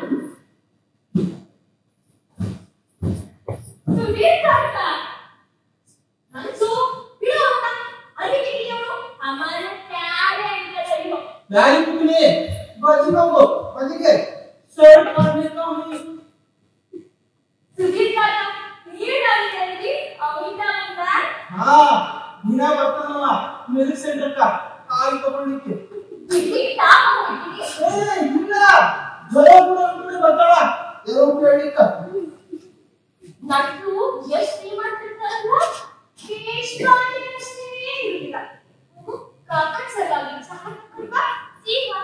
ಸುದೀಪ್ ಕಾಕ ನಂಸು ಬಿಡೋಣ ಅದಕ್ಕೆ ನೀವು ಅಮರ ಪ್ಯಾರೆ ಅಂತ ಯಾರಿ ಕುಕ್ಲಿ ಬಾಜಿ ಬಾಬು ಬಾಜಿಗೆ ಸರ್ ಮಾಡ್ನೆ ಕೌನಿ ಸುದೀಪ್ ಕಾಕ ನೀನು ಅಲ್ಲಿ ಅಮಿತಾಭನ್ನ ಹಾ ದಿನ ಬರ್ತಾನಲ್ಲ ಮೆಡಿಸಿನ್ ಸೆಂಟರ್ ಕಾ ಕಾಯಿ ತಗೊಂಡಿಕ್ಕೆ ಇಲ್ಲಿ ತಾಪ ಹೋಗ್ತೀನಿ ಏ ಇಲ್ಲ ಜ್ವರ ಕೂಡ ಅಂದ್ಬಿಟ್ಟು ಬರ್ತಾಳ ಏನೋ ಕೇಳಿಕ್ಕ ನಟ್ಟು ಎಷ್ಟು ಶ್ರೀಮಂತಿರ್ತಾರಲ್ಲ ಕೇಶವಾಣಿಯಷ್ಟೇ ಇರುವುದಿಲ್ಲ ಕಾಕನ್ ಸಲುವಾಗಿ ಸಹಾಯ ಸೀಮಾ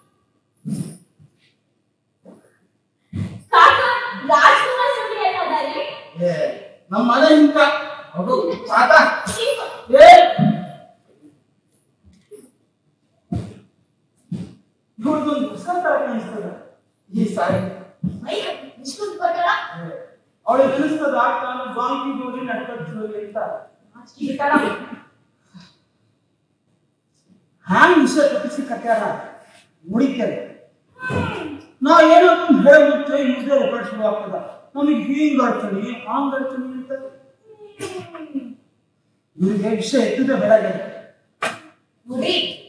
ಕಾಕ ರಾಜ್ಕುಮಾರ್ ಸುದ್ದಿ ಏನಾದರೆ ಏ ನಮ್ಮ ಮನೆ ಇಂತ ಅದು ಸಾತ ಸೀಮಾ ಏ ನೋಡಿದೊಂದು ಪುಸ್ತಕ ಕಾಣಿಸ್ತದ ಈ ಸಾರಿ ಮೈ ಇಷ್ಟೊಂದು ಕೊಟ್ಟಳ ಅವಳಿಗೆ ಅನಿಸ್ತದ ನಾನು ಬಾಂಕಿ ಜೋಡಿ ನಡ್ಕತ್ತೀವಿ ಅಂತ ಇರ್ತಾಳ ಹ್ಯಾಂಗ್ ವಿಷಯ ತಪ್ಪಿಸಿ ಕಟ್ಟ್ಯಾರ ಮುಡಿತಾರೆ ನಾ ಏನೋ ಒಂದು ಹೇಳ್ಬಿಟ್ಟು ಮುಂದೆ ರೆಕಾರ್ಡ್ ಶುರು ಆಗ್ತದ ನಮಗೆ ಹಿಂಗ್ ಅಡ್ಚಣಿ ಹಾಂಗ್ ಅಡ್ಚಣಿ ಅಂತ ಇವ್ರಿಗೆ ವಿಷಯ ಎತ್ತಿದ್ರೆ ಬೆಳಗ್ಗೆ ನೋಡಿ